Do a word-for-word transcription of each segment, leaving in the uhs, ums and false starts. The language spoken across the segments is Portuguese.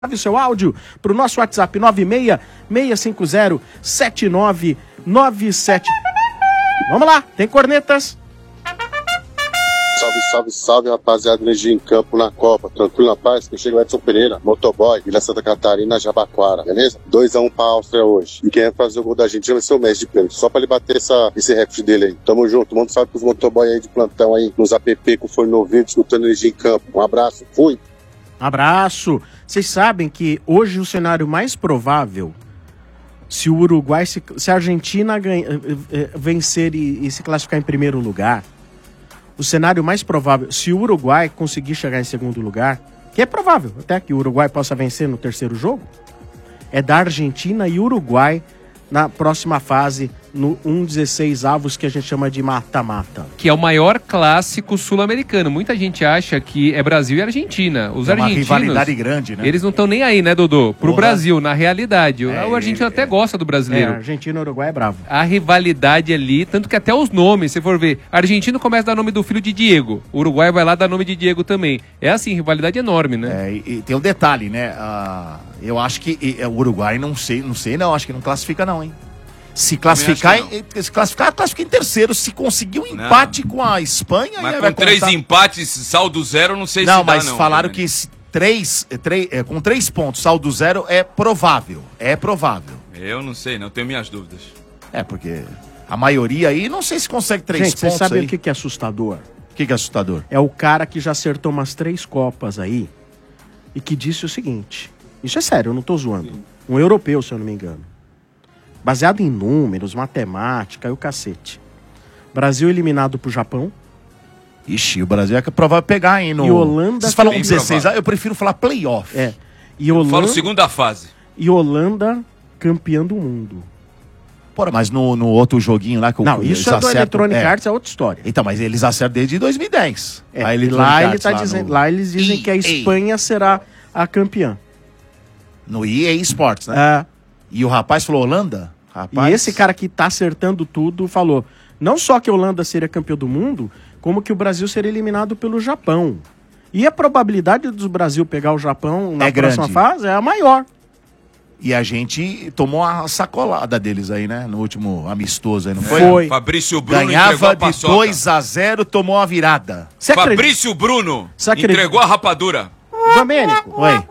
o seu áudio para o nosso WhatsApp nove seis seis cinco zero sete nove nove sete. Vamos lá, tem cornetas. Salve, salve, salve, rapaziada, energia em campo na Copa. Tranquilo na paz, que chega o Edson Pereira, motoboy, Vila Santa Catarina, Jabaquara, beleza? dois a um pra Áustria hoje. E quem vai fazer o gol da Argentina vai ser o Messi de pênalti, só pra ele bater essa, esse recorde dele aí. Tamo junto, manda um salve pros motoboy aí de plantão aí, nos app com fone ouvido, escutando energia em campo. Um abraço, fui! Abraço! Vocês sabem que hoje o cenário mais provável, se o Uruguai, se, se a Argentina ganha, vencer e, e se classificar em primeiro lugar, o cenário mais provável, se o Uruguai conseguir chegar em segundo lugar, que é provável até que o Uruguai possa vencer no terceiro jogo, é da Argentina e Uruguai na próxima fase, no um dezesseis avos, que a gente chama de mata-mata. Que é o maior clássico sul-americano. Muita gente acha que é Brasil e Argentina. Os é argentinos... uma rivalidade grande, né? Eles não estão nem aí, né, Dodô? Pro Porra. Brasil, na realidade. É, o argentino é, até é. gosta do brasileiro. É, Argentina e Uruguai é bravo. A rivalidade ali, tanto que até os nomes, se for ver, argentino começa a dar nome do filho de Diego. O Uruguai vai lá dar nome de Diego também. É assim, rivalidade enorme, né? É, e, e tem um detalhe, né? Ah, eu acho que e, o Uruguai, não sei, não sei não, acho que não classifica não, hein? Se classificar, se classificar, classifica em terceiro. Se conseguir um empate não. com a Espanha... Mas com vai três contar... empates, saldo zero, não sei não, se dá, mas não. falaram né? que se três, três, é, com três pontos, saldo zero, é provável. É provável. Eu não sei, não tenho minhas dúvidas. É, porque a maioria aí, não sei se consegue três gente, pontos vocês sabem aí. o que, que é assustador? O que, que é assustador? É o cara que já acertou umas três copas aí e que disse o seguinte, isso é sério, eu não tô zoando, um europeu, se eu não me engano, baseado em números, matemática e o cacete. Brasil eliminado pro Japão. Ixi, o Brasil é provável pegar, hein? No... E Holanda... Vocês falam bem dezesseis, provável. eu prefiro falar playoff. É. E Holanda... Falo segunda fase. E Holanda campeã do mundo. Porra, mas no, no outro joguinho lá... que Não, isso é do acertam, Electronic é. Arts, é outra história. Então, mas eles acertam desde dois mil e dez. É, Aí e ele lá, ele tá lá, dizendo, no... lá eles dizem E que a Espanha será a campeã. No E A Sports, né? É. E o rapaz falou Holanda? Rapaz... E esse cara que tá acertando tudo falou, não só que a Holanda seria campeã do mundo, como que o Brasil seria eliminado pelo Japão. E a probabilidade do Brasil pegar o Japão na É próxima grande. fase é a maior. E a gente tomou a sacolada deles aí, né? No último amistoso aí, não foi? Foi. Fabrício Bruno entregou Ganhava a de paçoca. dois a zero, tomou a virada. Você acredita? Fabrício Bruno Você acredita? entregou a rapadura. Domênico, Oi.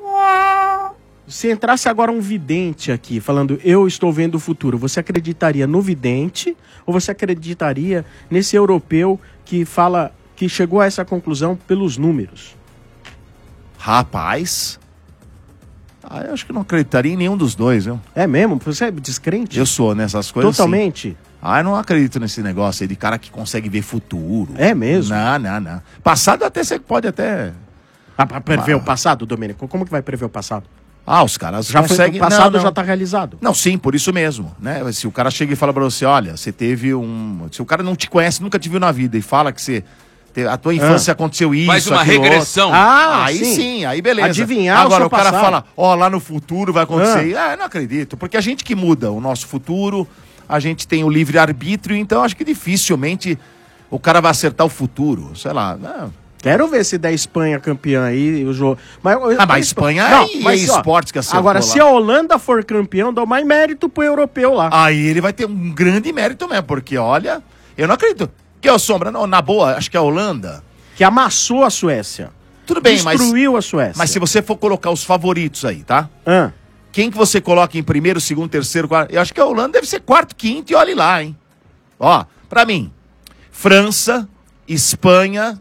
se entrasse agora um vidente aqui, falando, eu estou vendo o futuro, você acreditaria no vidente ou você acreditaria nesse europeu que fala, que chegou a essa conclusão pelos números? Rapaz... Ah, eu acho que não acreditaria em nenhum dos dois, viu? É mesmo? Você é descrente? Eu sou nessas coisas. Totalmente? Sim. Ah, eu não acredito nesse negócio aí de cara que consegue ver futuro. É mesmo? Não, não, não. Passado até você pode até... Ah, pra prever Ah. o passado, Domênico? Como que vai prever o passado? Ah, os caras Já conseguem... foi, o passado não, não. já tá realizado. Não, sim, por isso mesmo, né? Se o cara chega e fala pra você, olha, você teve um... Se o cara não te conhece, nunca te viu na vida e fala que você... A tua infância ah. aconteceu isso, Faz uma aquilo regressão. outro. Ah, aí sim. sim, aí beleza. Adivinhar Agora o, seu o cara passado. fala, ó, lá no futuro vai acontecer. Ah. ah, eu não acredito, porque a gente que muda o nosso futuro, a gente tem o livre-arbítrio, então acho que dificilmente o cara vai acertar o futuro, sei lá. Não. Quero ver se der Espanha campeã aí, o jogo. Mas, Ah, mas a Espanha não, é mas, E A ó, Sports que acertou agora, lá. se a Holanda for campeão, dá mais mérito pro europeu lá. Aí ele vai ter um grande mérito mesmo, porque olha, eu não acredito. Que é o Sombra, não, na boa, acho que é a Holanda... Que amassou a Suécia. Tudo bem, mas... Destruiu a Suécia. Mas se você for colocar os favoritos aí, tá? Ah. Quem que você coloca em primeiro, segundo, terceiro, quarto? Eu acho que a Holanda deve ser quarto, quinto e olhe lá, hein? Ó, pra mim, França, Espanha,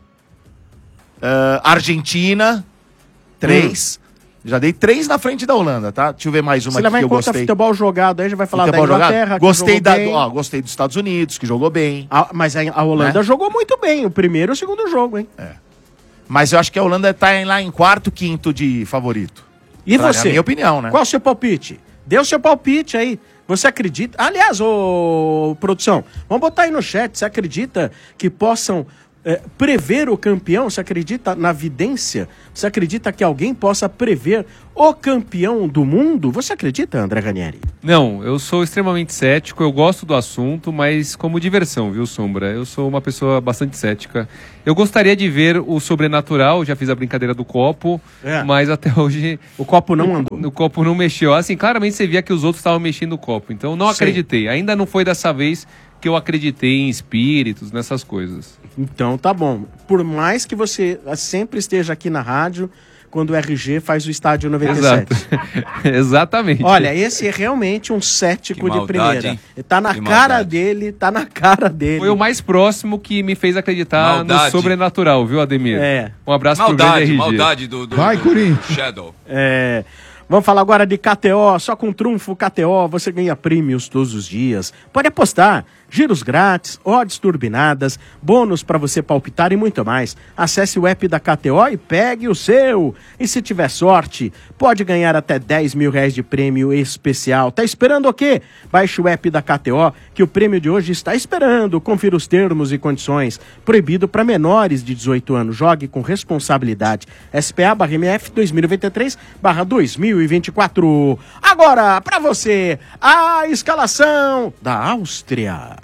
uh, Argentina, três. Hum. Já dei três na frente da Holanda, tá? Deixa eu ver mais uma Se aqui levar que em eu conta gostei. futebol jogado, aí já vai falar Futebol da Inglaterra, jogado? que Gostei jogou da, bem. ó, gostei dos Estados Unidos, que jogou bem. Ah, mas a, a Holanda Né? jogou muito bem, o primeiro e o segundo jogo, hein? É. Mas eu acho que a Holanda tá em- lá em quarto, quinto de favorito. E Pra- você? É a minha opinião, né? Qual o seu palpite? Dê o seu palpite aí. Você acredita... Aliás, ô produção, vamos botar aí no chat. Você acredita que possam é, prever o campeão? Você acredita na vidência? Você acredita que alguém possa prever o campeão do mundo? Você acredita, André Ranieri? Não, eu sou extremamente cético, eu gosto do assunto, mas como diversão, viu, Sombra? Eu sou uma pessoa bastante cética. Eu gostaria de ver o sobrenatural, já fiz a brincadeira do copo, É. mas até hoje... O copo não andou. O copo não mexeu. Assim, claramente você via que os outros estavam mexendo o copo, então não Sim. acreditei. Ainda não foi dessa vez que eu acreditei em espíritos, nessas coisas. Então tá bom. Por mais que você sempre esteja aqui na rádio, quando o R G faz o estádio noventa e sete. Exato. Exatamente. Olha, esse é realmente um cético Que de maldade, primeira. hein? Tá na Que cara maldade. dele, tá na cara dele. Foi o mais próximo que me fez acreditar no Maldade. sobrenatural, viu, Ademir? É. Um abraço pro Maldade, grande R G. maldade do, do, Vai, do Corinthians. Shadow. É, vamos falar agora de K T O. Só com trunfo K T O você ganha prêmios todos os dias. Pode apostar. Giros grátis, odds turbinadas, bônus para você palpitar e muito mais. Acesse o app da K T O e pegue o seu. E se tiver sorte, pode ganhar até dez mil reais de prêmio especial. Tá esperando o quê? Baixe o app da K T O que o prêmio de hoje está esperando. Confira os termos e condições. Proibido para menores de dezoito anos. Jogue com responsabilidade. S P A barra M F dois mil e vinte e três barra dois mil e vinte e quatro. Agora, para você, a escalação da Áustria.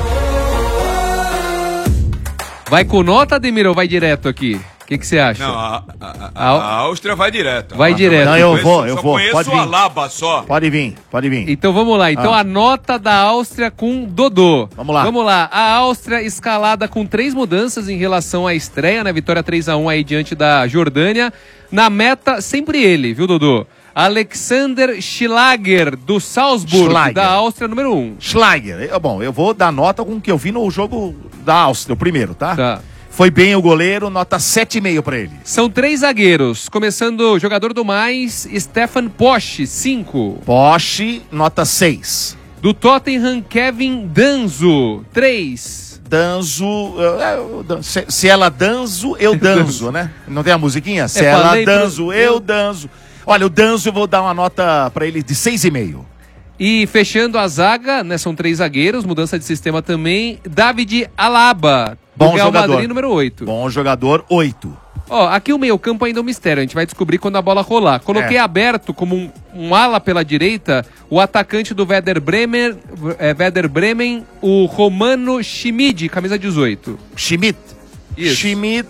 Vai com nota, Ademir, ou vai direto aqui? O que você acha? Não, a, a, a, A- a Áustria vai direto. Vai Ah, direto. Não, eu conheço- vou, eu só vou. conheço Pode o vir. Alaba só. Pode vir, pode vir. Então vamos lá. Então Ah. a nota da Áustria com Dodô. Vamos lá. Vamos lá. A Áustria escalada com três mudanças em relação à estreia, né? Vitória três a um aí diante da Jordânia. Na meta, sempre ele, viu, Dodô? Alexander Schlager, do Salzburg, Schlager. da Áustria, número um. Schlager. Eu- bom, eu vou dar nota com o que eu vi no jogo da Áustria, o primeiro, tá? Tá. Foi bem o goleiro, nota sete vírgula cinco pra ele. São três zagueiros. Começando, jogador do mais, Stefan Posch, cinco. Porsche, nota seis. Do Tottenham, Kevin Danzo, três. Danzo. eh, eu dan- Se, se ela danzo, eu danzo, né? Não tem a musiquinha? Se É, ela falei pro- danzo, eu danzo. Olha, o danzo eu vou dar uma nota pra ele de seis vírgula cinco. E fechando a zaga, né, são três zagueiros, mudança de sistema também, David Alaba, do Bom Real jogador. Madrid, número oito. Bom jogador, oito. Ó, aqui o meio campo ainda é um mistério, a gente vai descobrir quando a bola rolar. Coloquei É. aberto como um, um ala pela direita, o atacante do Werder Bremen, é, Werder Bremen, o Romano Schmid, camisa dezoito. Schmidt. Isso. Schmidt,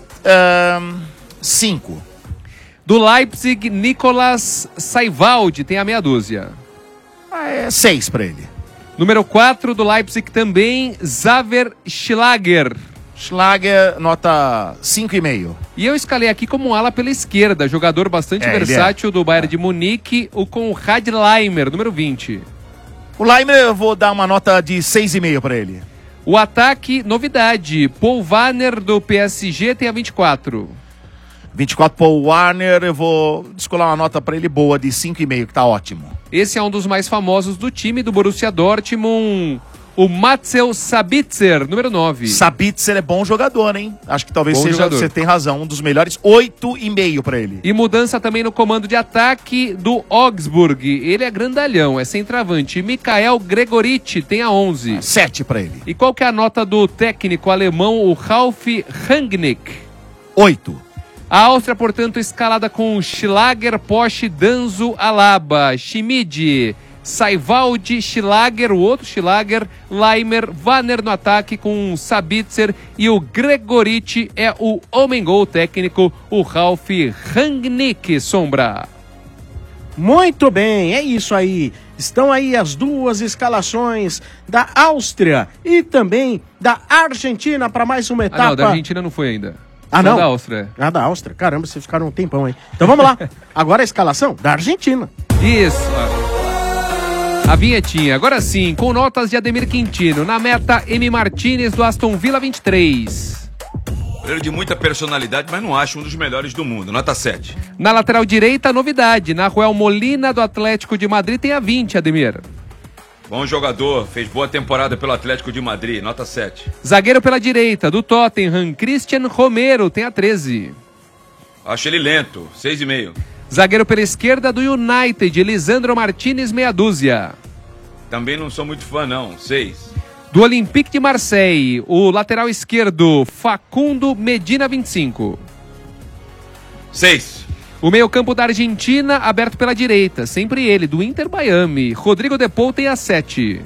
cinco. Do Leipzig, Nicolas Saivaldi, tem a meia dúzia. Ah, é seis pra ele. Número quatro do Leipzig também, Xaver Schlager. Schlager, nota cinco vírgula cinco. E eu escalei aqui como um ala pela esquerda, jogador bastante É, ele versátil do Bayern de Munique, o Konrad Laimer, número vinte. O Laimer eu vou dar uma nota de seis vírgula cinco pra ele. O ataque, novidade, Paul Warner do P S G tem a vinte e quatro. vinte e quatro Paul Warner, eu vou descolar uma nota pra ele boa de cinco vírgula cinco, que tá ótimo. Esse é um dos mais famosos do time do Borussia Dortmund, o Matzel Sabitzer, número nove. Sabitzer é bom jogador, hein? Acho que talvez Bom seja, jogador. você tem razão, um dos melhores, oito vírgula cinco pra ele. E mudança também no comando de ataque do Augsburg. Ele é grandalhão, é centroavante. Mikael Gregoriti tem a onze. sete pra ele. E qual que é a nota do técnico alemão, o Ralf Rangnick? oito. A Áustria, portanto, escalada com Schlager, Posch, Danzo, Alaba, Schmid, Saivaldi, Schlager, o outro Schlager, Laimer, Warner no ataque com Sabitzer e o Gregoriti é o homem-gol técnico, o Ralf Rangnick, Sombra. Muito bem, é isso aí. Estão aí as duas escalações da Áustria e também da Argentina para mais uma etapa. Ah, não, da Argentina não foi ainda. Ah, Só não? da Áustria. Ah, da Áustria. Caramba, vocês ficaram um tempão aí. Então vamos lá. Agora a escalação da Argentina. Isso. A vinhetinha. Agora sim, com notas de Ademir Quintino. Na meta, M. Martinez do Aston Villa vinte e três. Ele de muita personalidade, mas não acho um dos melhores do mundo. Nota sete. Na lateral direita, novidade. Nahuel Molina do Atlético de Madrid tem a vinte, Ademir. Bom jogador, fez boa temporada pelo Atlético de Madrid. Nota sete. Zagueiro pela direita, do Tottenham, Christian Romero tem a treze. Acho ele lento. seis e meio. Zagueiro pela esquerda do United, Lisandro Martinez, meia dúzia. Também não sou muito fã, não. seis. Do Olympique de Marseille, o lateral esquerdo, Facundo Medina, vinte e cinco. seis. O meio-campo da Argentina, aberto pela direita, sempre ele, do Inter Miami. Rodrigo De Paul tem a sete.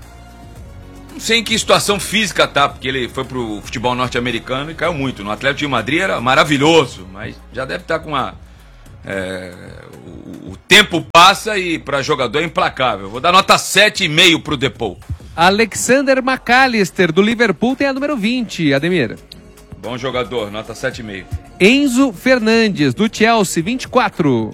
Não sei em que situação física tá, porque ele foi pro futebol norte-americano e caiu muito. No Atlético de Madrid era maravilhoso, mas já deve estar com uma... É, o, o tempo passa e para jogador é implacável. Vou dar nota sete e meio pro De Paul. Alexander McAllister, do Liverpool, tem a número vinte, Ademir. Bom jogador, nota sete e meio. Enzo Fernandes, do Chelsea, vinte e quatro.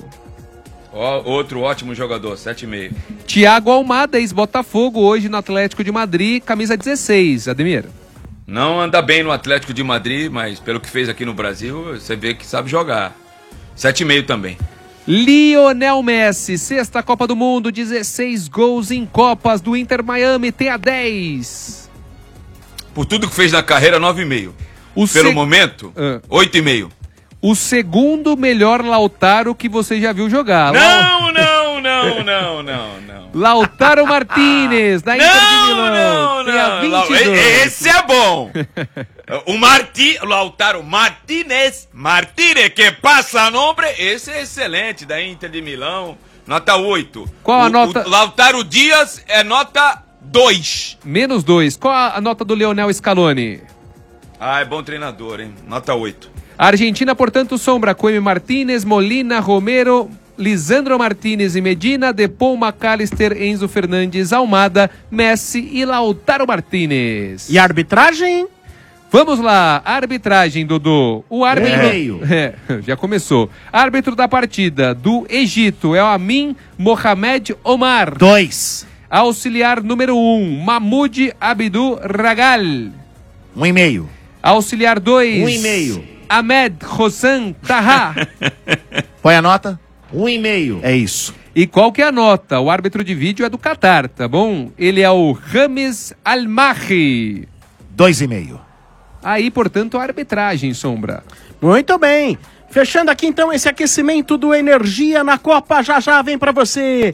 Ó, outro ótimo jogador, sete e meio. Thiago Almada, ex-Botafogo, hoje no Atlético de Madrid, camisa dezesseis, Ademir. Não anda bem no Atlético de Madrid, mas pelo que fez aqui no Brasil, você vê que sabe jogar. sete e meio também. Lionel Messi, sexta Copa do Mundo, dezesseis gols em Copas do Inter Miami, tem a dez. Por tudo que fez na carreira, nove e meio. O Pelo se... momento, ah. oito e meio. O segundo melhor Lautaro que você já viu jogar. Não, não, não, não, não, não. Lautaro Martínez, da Inter de Milão. Não, não, não. Esse é bom. O Marti, Lautaro Martínez, Martínez, que passa nome, esse é excelente, da Inter de Milão, nota oito. Qual a o, nota? O Lautaro Dias é nota dois. Menos dois. Qual a nota do Lionel Scaloni? Ah, é bom treinador, hein? Nota oito. A Argentina, portanto, sombra Coime Martínez, Molina, Romero, Lisandro Martínez e Medina, De Paul, McAllister, Enzo Fernandes, Almada, Messi e Lautaro Martínez. E a arbitragem? Vamos lá, arbitragem, Dodô. O árbitro... Meio. É, já começou. Árbitro da partida do Egito é o Amin Mohamed Omar. Dois. Auxiliar número um, Mahmoud Abdu Ragal. Um e meio. Auxiliar dois, Um e meio. Ahmed Hossan Taha. Põe a nota? Um e meio. É isso. E qual que é a nota? O árbitro de vídeo é do Catar, tá bom? Ele é o Rames Al-Mahri. Dois e meio. Aí, portanto, a arbitragem, Sombra. Muito bem. Fechando aqui então esse aquecimento do Energia na Copa, já já vem pra você.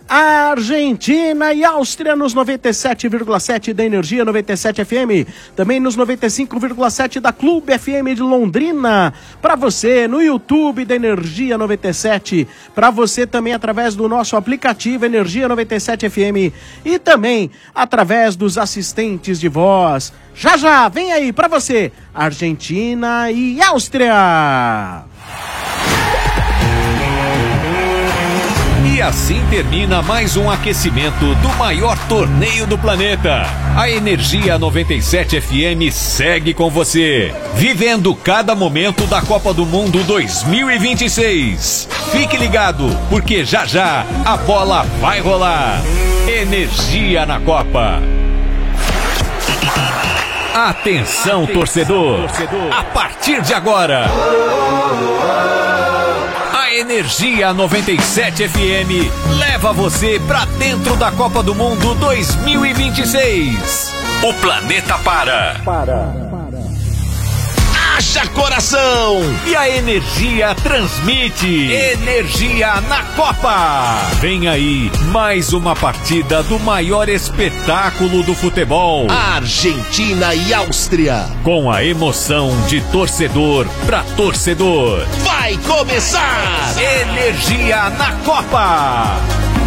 Argentina e Áustria nos noventa e sete vírgula sete da Energia noventa e sete F M, também nos noventa e cinco vírgula sete da Clube F M de Londrina, para você no YouTube da Energia noventa e sete, para você também através do nosso aplicativo Energia noventa e sete F M e também através dos assistentes de voz. Já já, vem aí para você, Argentina e Áustria. E assim termina mais um aquecimento do maior torneio do planeta. A Energia noventa e sete F M segue com você, vivendo cada momento da Copa do Mundo dois mil e vinte e seis. Fique ligado, porque já já a bola vai rolar. Energia na Copa. Atenção, torcedor. A partir de agora, Energia noventa e sete F M leva você pra dentro da Copa do Mundo dois mil e vinte e seis. O planeta para. Para. Haja coração! E a Energia transmite. Energia na Copa. Vem aí mais uma partida do maior espetáculo do futebol. Argentina e Áustria. Com a emoção de torcedor pra torcedor. Vai começar! Energia na Copa.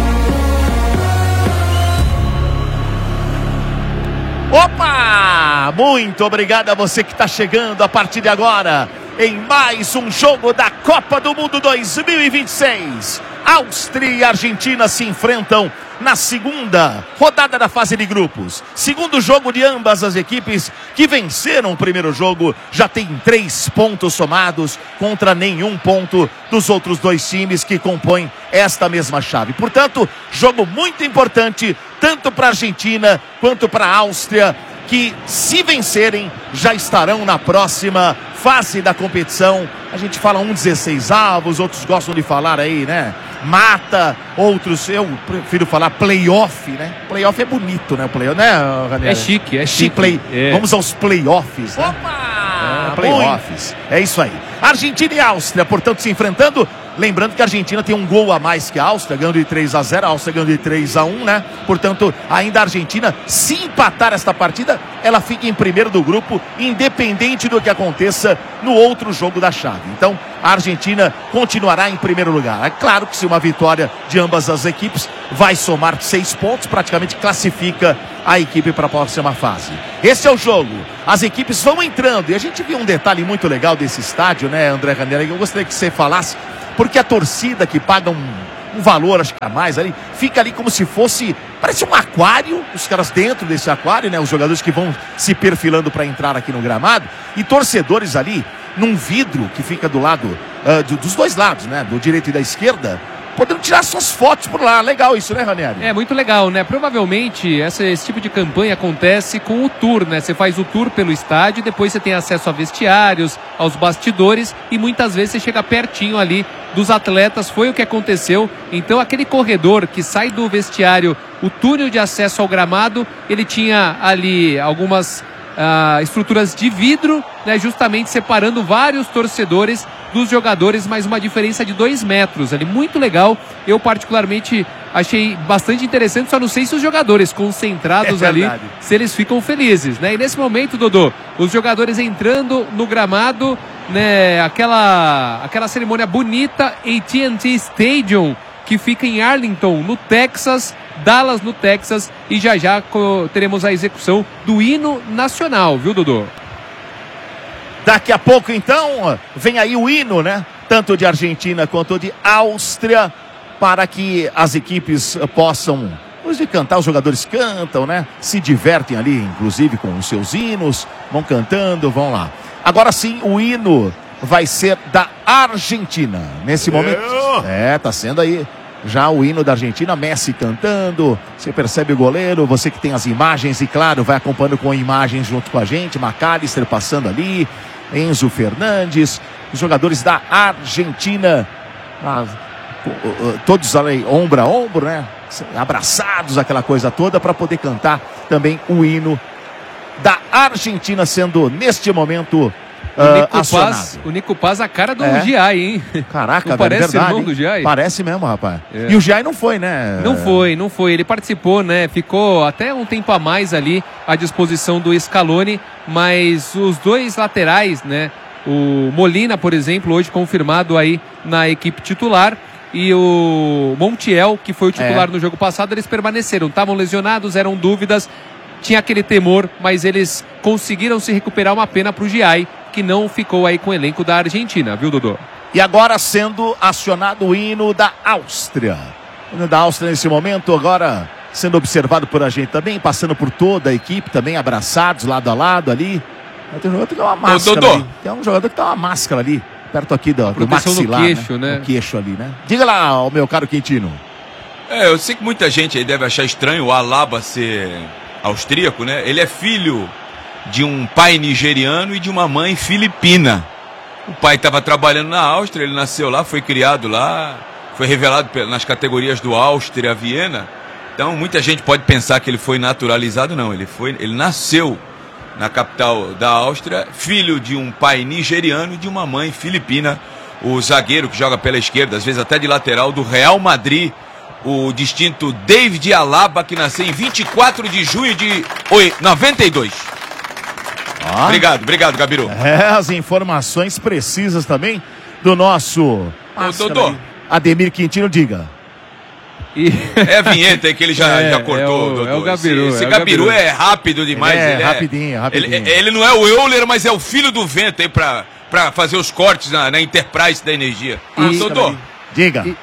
Opa! Muito obrigado a você que está chegando a partir de agora em mais um jogo da Copa do Mundo dois mil e vinte e seis. Áustria e Argentina se enfrentam na segunda rodada da fase de grupos. Segundo jogo de ambas as equipes que venceram o primeiro jogo, já tem três pontos somados contra nenhum ponto dos outros dois times que compõem esta mesma chave. Portanto, jogo muito importante tanto para a Argentina quanto para a Áustria, que se vencerem já estarão na próxima fase da competição. A gente fala um dezesseis avos, outros gostam de falar aí, né? Mata, outros, eu prefiro falar playoff, né? Playoff é bonito, né? O playoff, né, Ranieri? É chique, é chique. Play... É. Vamos aos playoffs, né? Opa! É, playoffs. É isso aí. Argentina e Áustria, portanto, se enfrentando Lembrando que a Argentina tem um gol a mais que a Áustria, ganhando de três a zero, a Áustria ganhando de três a um, né? Portanto, ainda a Argentina, se empatar esta partida, ela fica em primeiro do grupo, independente do que aconteça no outro jogo da chave. Então, a Argentina continuará em primeiro lugar. É claro que se uma vitória de ambas as equipes vai somar seis pontos, praticamente classifica a equipe para a próxima fase. Esse é o jogo. As equipes vão entrando. E a gente viu um detalhe muito legal desse estádio, né, André Ranieri? Eu gostaria que você falasse, porque a torcida que paga um, um valor, acho que a mais ali, fica ali como se fosse, parece um aquário, os caras dentro desse aquário, né, os jogadores que vão se perfilando para entrar aqui no gramado, e torcedores ali num vidro que fica do lado, uh, do, dos dois lados, né, do direito e da esquerda, podendo tirar suas fotos por lá. Legal isso, né, Ranieri? É muito legal, né? Provavelmente essa, esse tipo de campanha acontece com o tour, né? Você faz o tour pelo estádio, depois você tem acesso a vestiários, aos bastidores, e muitas vezes você chega pertinho ali dos atletas. Foi o que aconteceu. Então aquele corredor que sai do vestiário, o túnel de acesso ao gramado, ele tinha ali algumas Uh, estruturas de vidro, né, justamente separando vários torcedores dos jogadores, mas uma diferença de dois metros ali, muito legal. Eu particularmente achei bastante interessante, só não sei se os jogadores concentrados é ali, se eles ficam felizes, né? E nesse momento, Dodô, os jogadores entrando no gramado, né, aquela, aquela cerimônia bonita, A T and T Stadium, que fica em Arlington, no Texas, Dallas, no Texas, e já já teremos a execução do hino nacional, viu, Dodô? Daqui a pouco, então, vem aí o hino, né? Tanto de Argentina quanto de Áustria, para que as equipes possam, depois de cantar, os jogadores cantam, né? Se divertem ali, inclusive, com os seus hinos, vão cantando, vão lá. Agora sim, o hino vai ser da Argentina. Nesse momento, é, tá sendo aí já o hino da Argentina, Messi cantando, você percebe o goleiro, você que tem as imagens e claro, vai acompanhando com imagens junto com a gente, McAllister passando ali, Enzo Fernandes, os jogadores da Argentina, ah, todos ali ombro a ombro, né, abraçados, aquela coisa toda, para poder cantar também o hino da Argentina, sendo neste momento O Nico, uh, Paz, o Nico Paz, a cara do é. Giai, hein? Caraca, não velho, parece verdade, irmão do Giai? Parece mesmo, rapaz. É. E o Giai não foi, né? Não foi, não foi. Ele participou, né? Ficou até um tempo a mais ali à disposição do Scaloni, mas os dois laterais, né? O Molina, por exemplo, hoje confirmado aí na equipe titular, e o Montiel, que foi o titular é. no jogo passado, eles permaneceram. Estavam lesionados, eram dúvidas, tinha aquele temor, mas eles conseguiram se recuperar. Uma pena para o Giai, que não ficou aí com o elenco da Argentina, viu, Dodô? E agora sendo acionado o hino da Áustria. O hino da Áustria nesse momento, agora sendo observado por a gente também, passando por toda a equipe também, abraçados lado a lado ali. Tem um jogador que tem uma máscara Ô, Dodô. ali. Tem um jogador que tem uma máscara ali, perto aqui do, do maxilar, no queixo, né? né? No queixo ali, né? Diga lá, o meu caro Quintino. É, eu sei que muita gente aí deve achar estranho o Alaba ser austríaco, né? Ele é filho de um pai nigeriano e de uma mãe filipina. O pai estava trabalhando na Áustria, ele nasceu lá, foi criado lá, foi revelado nas categorias do Áustria Viena. Então muita gente pode pensar que ele foi naturalizado, não, ele foi, ele nasceu na capital da Áustria, filho de um pai nigeriano e de uma mãe filipina. O zagueiro que joga pela esquerda, às vezes até de lateral, do Real Madrid, o distinto David Alaba, que nasceu em vinte e quatro de junho de noventa e dois. Ah. Obrigado, obrigado, Gabiru. É, as informações precisas também do nosso Ô, Dodô. Ademir Quintino, diga. E... É a vinheta aí que ele já, é, já cortou, é o, Dodô. É o Gabiru. Esse, esse é o Gabiru, Gabiru é rápido demais. Ele é, ele é rapidinho, rapidinho. Ele, ele não é o Euler, mas é o filho do vento aí pra, pra fazer os cortes na, na Enterprise da energia. E... Dodô. Diga. E...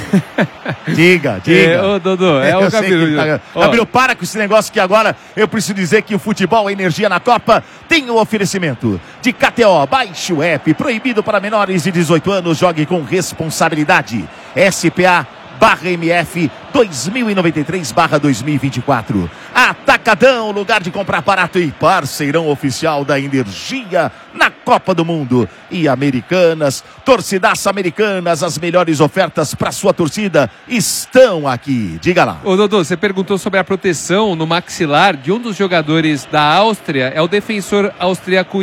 Diga, diga. É, ô, Dodô, é, é o Gabiru. Tá... Gabiru, para com esse negócio que agora eu preciso dizer que o futebol, a energia na Copa, tem o oferecimento de K T O. Baixe o app, proibido para menores de dezoito anos, jogue com responsabilidade. S P A barra M F dois mil e noventa e três barra dois mil e vinte e quatro. Atacadão, lugar de comprar barato e parceirão oficial da Energia na Copa do Mundo. E Americanas, torcidaça Americanas, as melhores ofertas para sua torcida estão aqui. Diga lá. Ô Dodô, você perguntou sobre a proteção no maxilar de um dos jogadores da Áustria, é o defensor austríaco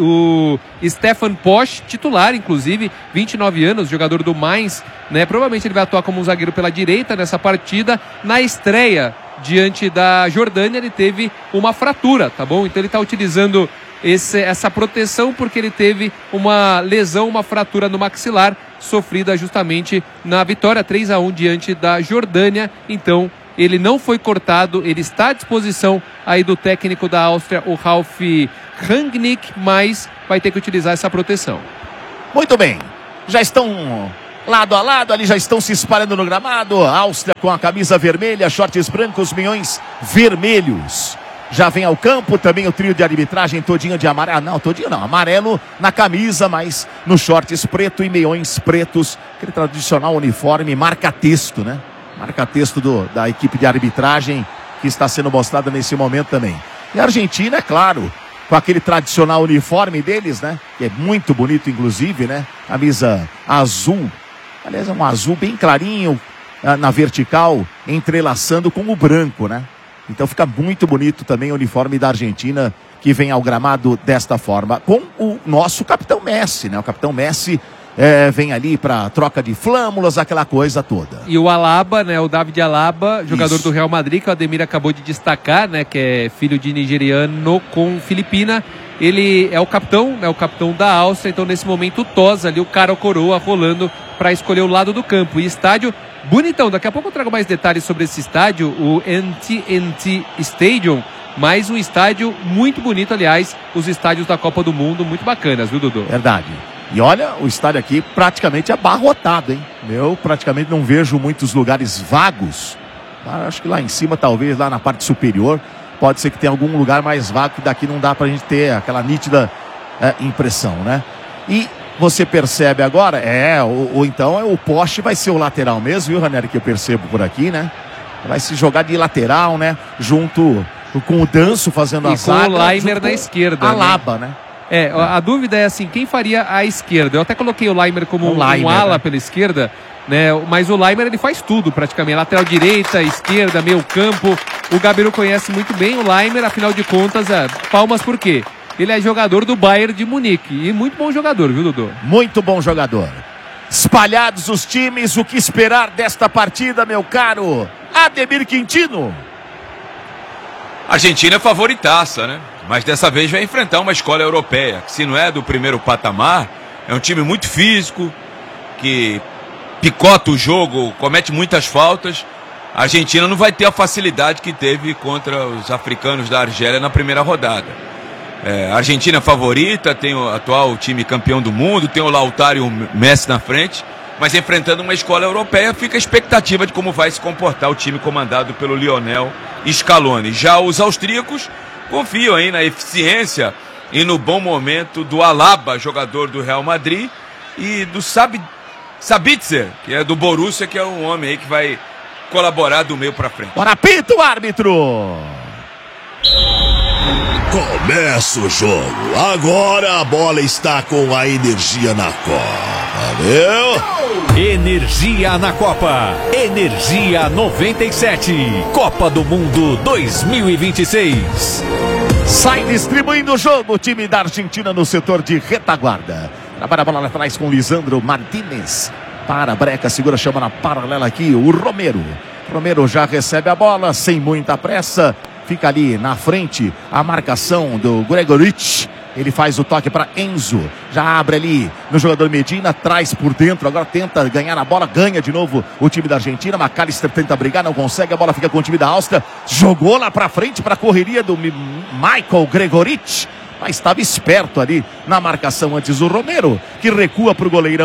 o Stefan Posch, titular inclusive, vinte e nove anos, jogador do Mainz, né? Provavelmente ele vai atuar como um zagueiro pela direita nessa partida. Na estreia diante da Jordânia ele teve uma fratura, tá bom? Então ele está utilizando esse, essa proteção porque ele teve uma lesão, uma fratura no maxilar, sofrida justamente na vitória três a um diante da Jordânia. Então ele não foi cortado, ele está à disposição aí do técnico da Áustria, o Ralf Rangnick, mas vai ter que utilizar essa proteção. Muito bem, já estão lado a lado, ali já estão se espalhando no gramado. A Áustria com a camisa vermelha, shorts brancos, meiões vermelhos. Já vem ao campo também o trio de arbitragem todinho de amarelo. Ah, não, todinho não, amarelo na camisa, mas nos shorts preto e meiões pretos. Aquele tradicional uniforme marca-texto, né? Marca-texto do, da equipe de arbitragem que está sendo mostrada nesse momento também. E a Argentina, é claro, com aquele tradicional uniforme deles, né? Que é muito bonito, inclusive, né? Camisa azul. Aliás, é um azul bem clarinho na vertical, entrelaçando com o branco, né? Então fica muito bonito também o uniforme da Argentina, que vem ao gramado desta forma, com o nosso capitão Messi, né? O capitão Messi é, vem ali para troca de flâmulas, aquela coisa toda. E o Alaba, né? O David Alaba, jogador Isso. do Real Madrid, que o Ademir acabou de destacar, né? Que é filho de nigeriano com filipina. Ele é o capitão, é o capitão da Áustria. Então nesse momento o Tosa ali, o cara ou coroa rolando para escolher o lado do campo. E estádio bonitão. Daqui a pouco eu trago mais detalhes sobre esse estádio, o N T N T Stadium. Mais um estádio muito bonito, aliás, os estádios da Copa do Mundo, muito bacanas, viu, Dudu? Verdade. E olha, o estádio aqui praticamente abarrotado, hein? Eu praticamente não vejo muitos lugares vagos. Acho que lá em cima, talvez, lá na parte superior, pode ser que tenha algum lugar mais vago, que daqui não dá pra gente ter aquela nítida é, impressão, né? E você percebe agora, é, ou, ou então é, o poste vai ser o lateral mesmo, viu, Ranieri, que eu percebo por aqui, né? Vai se jogar de lateral, né? Junto com o Danso fazendo e a zaga. E com o Laimer na esquerda. Alaba, né? né? É, a dúvida é assim, quem faria a esquerda? Eu até coloquei o Laimer como o um, Laimer, um ala né? pela esquerda, né? Mas o Laimer ele faz tudo praticamente, lateral direita, esquerda, meio campo. O Gabiru conhece muito bem o Laimer, afinal de contas, é, palmas por quê? Ele é jogador do Bayern de Munique e muito bom jogador, viu, Dudu? Muito bom jogador. Espalhados os times, o que esperar desta partida, meu caro Ademir Quintino? A Argentina é favoritaça, né? Mas dessa vez vai enfrentar uma escola europeia, que se não é do primeiro patamar, é um time muito físico, que picota o jogo, comete muitas faltas. A Argentina não vai ter a facilidade que teve contra os africanos da Argélia na primeira rodada. É, a Argentina é favorita, tem o atual time campeão do mundo, tem o Lautaro e o Messi na frente, mas enfrentando uma escola europeia fica a expectativa de como vai se comportar o time comandado pelo Lionel Scaloni. Já os austríacos confiam aí na eficiência e no bom momento do Alaba, jogador do Real Madrid, e do Sab... Sabitzer, que é do Borussia, que é um homem aí que vai colaborar do meio para frente. Bora, apita o árbitro! Começa o jogo. Agora a bola está com a Energia na Copa, viu? Energia na Copa. Energia noventa e sete. Copa do Mundo dois mil e vinte e seis. Sai distribuindo o jogo o time da Argentina no setor de retaguarda. Trabalha a bola lá atrás com Lisandro Martínez. Para, breca, segura, chama na paralela aqui o Romero. Romero já recebe a bola sem muita pressa. Fica ali na frente a marcação do Gregorich. Ele faz o toque para Enzo. Já abre ali no jogador Medina. Traz por dentro. Agora tenta ganhar a bola. Ganha de novo o time da Argentina. McAllister tenta brigar. Não consegue. A bola fica com o time da Áustria. Jogou lá para frente para a correria do Michael Gregorich. Mas estava esperto ali na marcação antes o Romero, que recua para o goleirão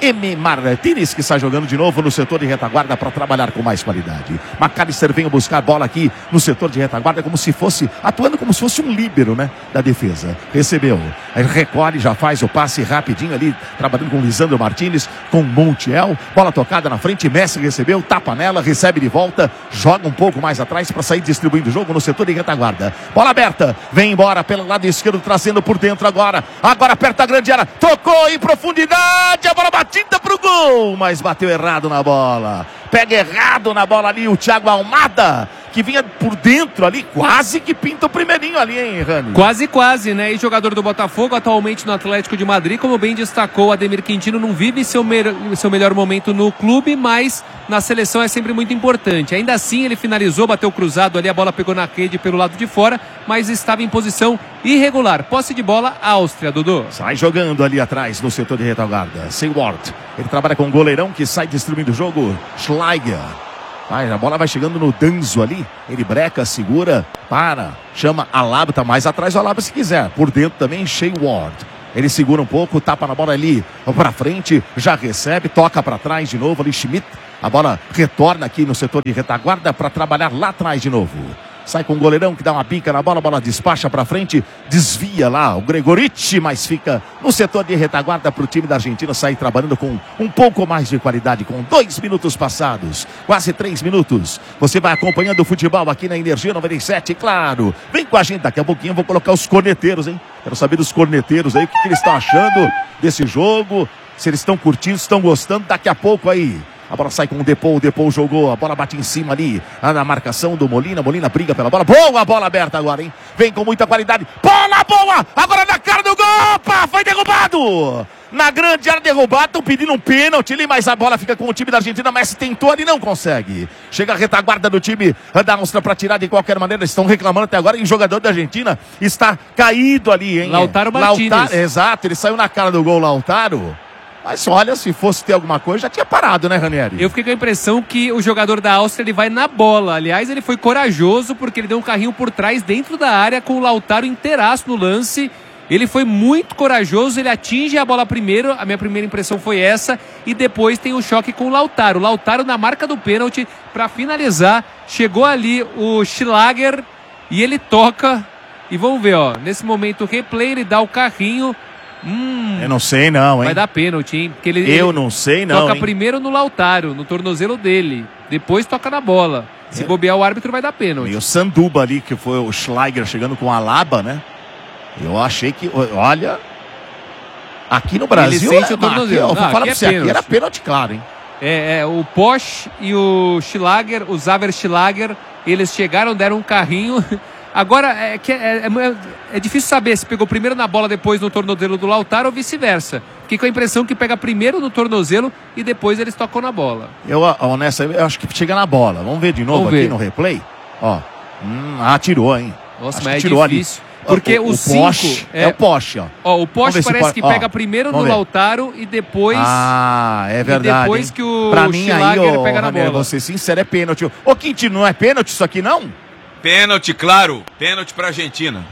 M. Martínez, que está jogando de novo no setor de retaguarda para trabalhar com mais qualidade. McAllister vem buscar a bola aqui no setor de retaguarda, como se fosse, atuando como se fosse um líbero, né, da defesa. Recebeu, aí recolhe, já faz o passe rapidinho ali, trabalhando com Lisandro Martínez, com Montiel. Bola tocada na frente, Messi recebeu, tapa nela, recebe de volta, joga um pouco mais atrás para sair distribuindo o jogo no setor de retaguarda. Bola aberta, vem embora pelo lado esquerdo, trazendo por dentro agora. Agora perto da grande área, tocou em profundidade, a bola batida pro gol, mas bateu errado na bola. Pega errado na bola ali o Thiago Almada, que vinha por dentro ali, quase que pinta o primeirinho ali, hein, Rani? Quase, quase, né? E jogador do Botafogo, atualmente no Atlético de Madrid, como bem destacou, Ademir Quintino não vive seu, me seu melhor momento no clube, mas na seleção é sempre muito importante. Ainda assim, ele finalizou, bateu cruzado ali, a bola pegou na rede pelo lado de fora, mas estava em posição irregular. Posse de bola, Áustria, Dudu. Sai jogando ali atrás no setor de retaguarda. Seward, ele trabalha com o goleirão que sai distribuindo o jogo. Schleiger. Vai, a bola vai chegando no Danzo ali. Ele breca, segura, para, chama Alaba, tá mais atrás o Alaba se quiser. Por dentro também, Shea Ward. Ele segura um pouco, tapa na bola ali pra frente, já recebe, toca pra trás de novo ali, Schmidt. A bola retorna aqui no setor de retaguarda para trabalhar lá atrás de novo. Sai com o goleirão que dá uma bica na bola, a bola despacha pra frente, desvia lá o Gregorich, mas fica no setor de retaguarda pro time da Argentina sair trabalhando com um pouco mais de qualidade, com dois minutos passados, quase três minutos. Você vai acompanhando o futebol aqui na Energia noventa e sete, claro. Vem com a gente, daqui a pouquinho eu vou colocar os corneteiros, hein? Quero saber dos corneteiros aí, o que, que eles estão achando desse jogo, se eles estão curtindo, se estão gostando, daqui a pouco aí. A bola sai com o Depou, o Depou jogou, a bola bate em cima ali, na marcação do Molina, Molina briga pela bola, boa bola aberta agora, hein? Vem com muita qualidade, bola boa, agora na cara do gol, opa, foi derrubado! Na grande área derrubado, estão pedindo um pênalti ali, mas a bola fica com o time da Argentina, Messi tentou ali, não consegue. Chega a retaguarda do time da Áustria para tirar de qualquer maneira, estão reclamando até agora, e o jogador da Argentina está caído ali, hein? Lautaro Martínez. Lautaro, exato, ele saiu na cara do gol, Lautaro. Mas olha, se fosse ter alguma coisa, já tinha parado, né, Ranieri? Eu fiquei com a impressão que o jogador da Áustria ele vai na bola. Aliás, ele foi corajoso porque ele deu um carrinho por trás dentro da área com o Lautaro inteiraço no lance. Ele foi muito corajoso, ele atinge a bola primeiro, a minha primeira impressão foi essa, e depois tem o choque com o Lautaro. O Lautaro na marca do pênalti para finalizar, chegou ali o Schlager e ele toca. E vamos ver, ó, nesse momento o replay, ele dá o carrinho. Hum, eu não sei não, hein? Vai dar pênalti, hein? Porque ele, eu ele não sei não, toca hein? primeiro no Lautaro, no tornozelo dele. Depois toca na bola. Se é. bobear, o árbitro vai dar pênalti. E o Sanduba ali, que foi o Schleiger chegando com a Alaba, né? Eu achei que, olha... Aqui no Brasil... Ele sente é, o tornozelo. Aqui, ó, não, falar aqui pra é você, aqui era pênalti claro, hein? É, é, o Posch e o Schlager, o Xaver Schlager, eles chegaram, deram um carrinho... Agora, é, que é, é, é difícil saber se pegou primeiro na bola, depois no tornozelo do Lautaro ou vice-versa. Fiquei com a impressão que pega primeiro no tornozelo e depois eles tocam na bola. Eu, honesta, eu acho que chega na bola. Vamos ver de novo Vamos aqui ver. no replay. Ó, hum, ah, tirou, hein? Nossa, acho mas é tirou difícil. Ali. Porque o, o cinco é... é o Posch, ó. Ó, o Posch parece pode... que ó, pega primeiro no ver. Lautaro e depois... Ah, é verdade. E depois hein? que o pra mim, aí, ó, pega na Ranieri, bola. Vou ser sincero, é pênalti. Ô, Quintino, não é pênalti isso aqui, não? Pênalti, claro. Pênalti pra Argentina.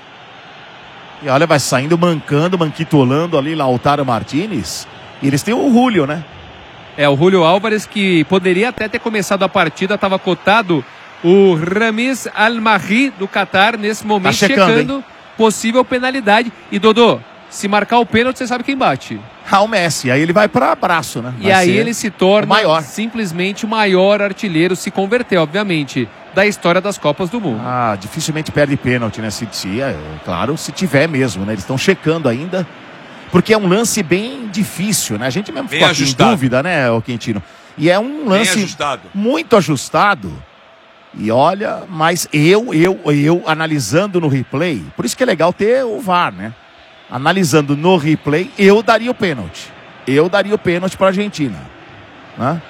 E olha, vai saindo mancando, manquitolando ali Lautaro Martínez. E eles têm o Julio, né? É, o Julio Álvares, que poderia até ter começado a partida, estava cotado o Ramiz Al-Mahri do Qatar, nesse momento, tá checando, checando possível penalidade. E, Dodô, se marcar o pênalti, você sabe quem bate. Ah, o Messi. Aí ele vai para abraço, né? Vai e aí ele se torna maior. simplesmente o maior artilheiro, se converter, obviamente, da história das Copas do Mundo. Ah, dificilmente perde pênalti, né? Se, se, é, claro, se tiver mesmo, né? Eles estão checando ainda, porque é um lance bem difícil, né? A gente mesmo ficou aqui em dúvida, né, o Quintino? E é um lance ajustado. muito ajustado. E olha, mas eu, eu, eu, analisando no replay, por isso que é legal ter o V A R, né? Analisando no replay, eu daria o pênalti. Eu daria o pênalti para a Argentina, né?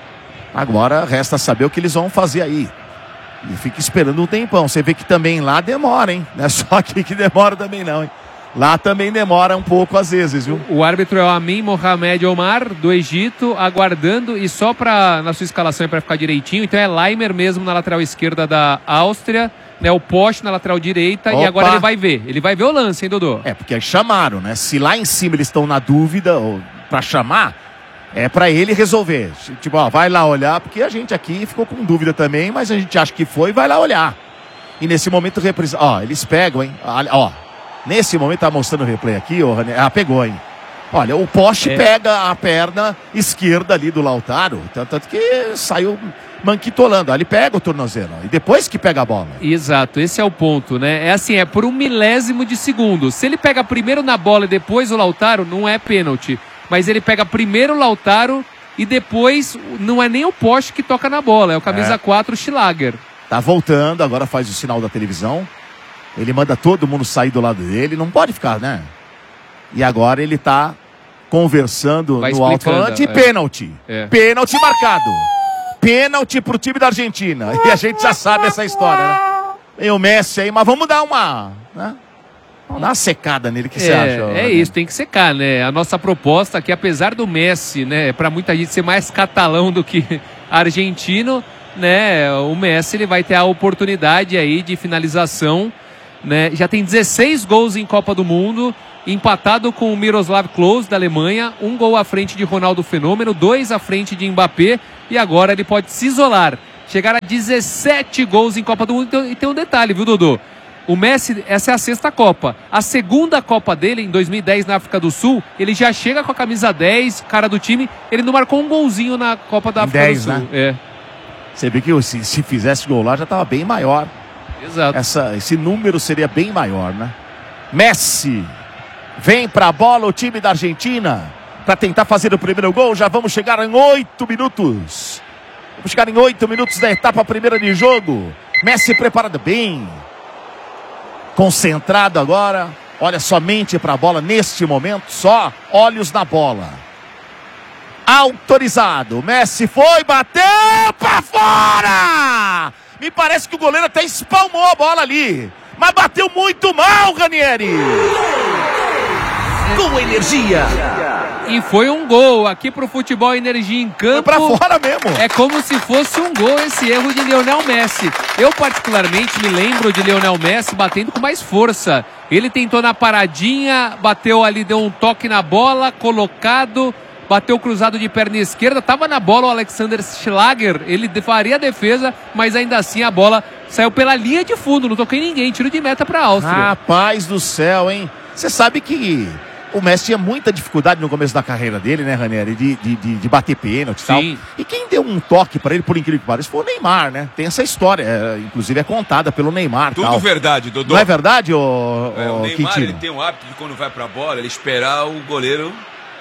Agora resta saber o que eles vão fazer aí. E fica esperando um tempão. Você vê que também lá demora, hein? Não é só aqui que demora também não, hein? Lá também demora um pouco às vezes, viu? O árbitro é o Amin Mohamed Omar, do Egito, aguardando, e só para na sua escalação é para ficar direitinho, então é Laimer mesmo na lateral esquerda da Áustria, né? O Posch na lateral direita. Opa. E agora ele vai ver. Ele vai ver o lance, hein, Dodô? É, porque chamaram, né? Se lá em cima eles estão na dúvida, ou para chamar, É pra ele resolver. Tipo, ó, vai lá olhar, porque a gente aqui ficou com dúvida também, mas a gente acha que foi, vai lá olhar. E nesse momento, reprisa... ó, eles pegam, hein? Ó, nesse momento, tá mostrando o replay aqui, ó, ah, pegou, hein? Olha, o poste é. pega a perna esquerda ali do Lautaro, tanto que saiu manquitolando. Ali pega o tornozelo, e depois que pega a bola. Exato, esse é o ponto, né? É assim, é por um milésimo de segundo. Se ele pega primeiro na bola e depois o Lautaro, não é pênalti. Mas ele pega primeiro o Lautaro e depois não é nem o poste que toca na bola, é o camisa é. quatro, Schlager. Tá voltando, agora faz o sinal da televisão. Ele manda todo mundo sair do lado dele, não pode ficar, né? E agora ele tá conversando Vai no alto-falante, é. pênalti. É. Pênalti marcado. Pênalti pro time da Argentina. E a gente já sabe essa história, né? E o Messi aí, mas vamos dar uma... né? Vamos dar uma secada nele, o que você é, acha? É né? isso, tem que secar, né? A nossa proposta aqui, apesar do Messi, né, para muita gente ser mais catalão do que argentino, né, o Messi ele vai ter a oportunidade aí de finalização, né? Já tem dezesseis gols em Copa do Mundo, empatado com o Miroslav Klose da Alemanha, um gol à frente de Ronaldo Fenômeno, dois à frente de Mbappé, e agora ele pode se isolar, chegar a dezessete gols em Copa do Mundo. E tem um detalhe, viu, Dodô? O Messi, essa é a sexta Copa. A segunda Copa dele, em dois mil e dez, na África do Sul, ele já chega com a camisa dez, cara do time. Ele não marcou um golzinho na Copa da África dez, do Sul. Né? É. Você vê que se, se fizesse gol lá, já estava bem maior. Exato. Essa, esse número seria bem maior, né? Messi vem para a bola o time da Argentina para tentar fazer o primeiro gol. Já vamos chegar em oito minutos. Vamos chegar em oito minutos da etapa primeira de jogo. Messi preparado bem. Concentrado agora, olha somente para a bola neste momento, só olhos na bola. Autorizado, Messi foi, bateu para fora! Me parece que o goleiro até espalmou a bola ali, mas bateu muito mal, Ranieri. Com energia. E foi um gol aqui pro Futebol Energia em Campo. Foi pra fora mesmo. É como se fosse um gol esse erro de Lionel Messi. Eu particularmente me lembro de Lionel Messi batendo com mais força. Ele tentou na paradinha, bateu ali, deu um toque na bola, colocado, bateu cruzado de perna esquerda, tava na bola o Alexander Schlager, ele faria a defesa, mas ainda assim a bola saiu pela linha de fundo, não toquei ninguém, tiro de meta pra Áustria. Rapaz do céu, hein? Você sabe que o Messi tinha muita dificuldade no começo da carreira dele, né, Ranieri? De, de, de, de bater pênalti e tal. E quem deu um toque pra ele, por incrível que pareça, foi o Neymar, né? Tem essa história, é, inclusive é contada pelo Neymar. Tudo tal. verdade, Dodô. Não é verdade, ô, é, ô, o Neymar Quintino? ele tem um hábito de quando vai pra bola, ele esperar o goleiro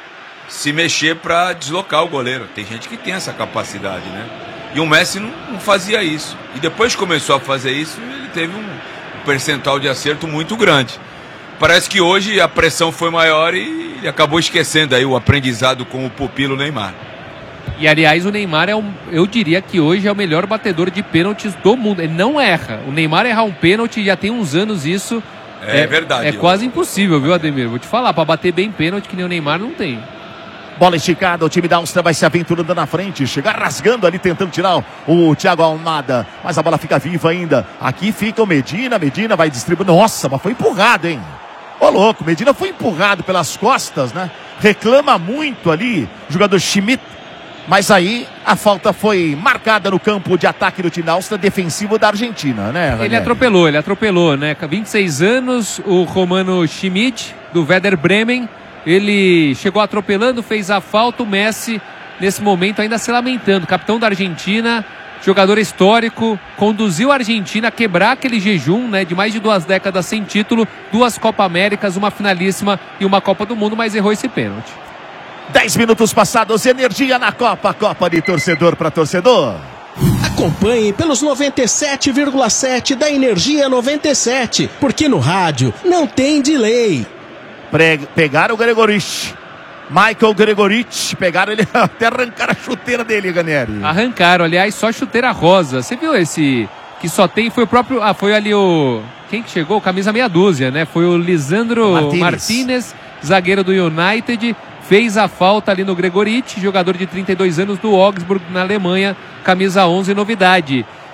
se mexer pra deslocar o goleiro. Tem gente que tem essa capacidade, né? E o Messi não, não fazia isso. E depois que começou a fazer isso, ele teve um percentual de acerto muito grande. Parece que hoje a pressão foi maior e ele acabou esquecendo aí o aprendizado com o pupilo Neymar. E aliás, o Neymar é um, eu diria que hoje é o melhor batedor de pênaltis do mundo. Ele não erra. O Neymar errar um pênalti já tem uns anos isso. É, é verdade. É quase impossível, viu, Ademir? Vou te falar, para bater bem pênalti que nem o Neymar não tem. Bola esticada, o time da Áustria vai se aventurando na frente, chegar rasgando ali, tentando tirar o Thiago Almada, mas a bola fica viva ainda. Aqui fica o Medina, Medina vai distribuindo. Nossa, mas foi empurrado, hein? Ô, louco, Medina foi empurrado pelas costas, né? Reclama muito ali, jogador Schmidt. Mas aí a falta foi marcada no campo de ataque do time da Áustria, defensivo da Argentina, né, Ranieri? Ele atropelou, ele atropelou, né? vinte e seis anos, o Romano Schmidt, do Werder Bremen. Ele chegou atropelando, fez a falta. O Messi, nesse momento, ainda se lamentando. Capitão da Argentina, jogador histórico, conduziu a Argentina a quebrar aquele jejum, né, de mais de duas décadas sem título, duas Copa Américas, uma finalíssima e uma Copa do Mundo, mas errou esse pênalti. Dez minutos passados, energia na Copa, Copa de torcedor para torcedor. Acompanhe pelos noventa e sete vírgula sete da Energia noventa e sete, porque no rádio não tem delay. Pre- pegaram o Gregorich. Michael Gregorich, pegaram ele, até arrancaram a chuteira dele, Ranieri. Arrancaram, aliás, só chuteira rosa. Você viu esse que só tem, foi o próprio, ah, foi ali o, quem que chegou? Camisa meia dúzia, né? Foi o Lisandro Martínez, Martínez, zagueiro do United, fez a falta ali no Gregorich, jogador de trinta e dois anos do Augsburg, na Alemanha, camisa onze, novidade.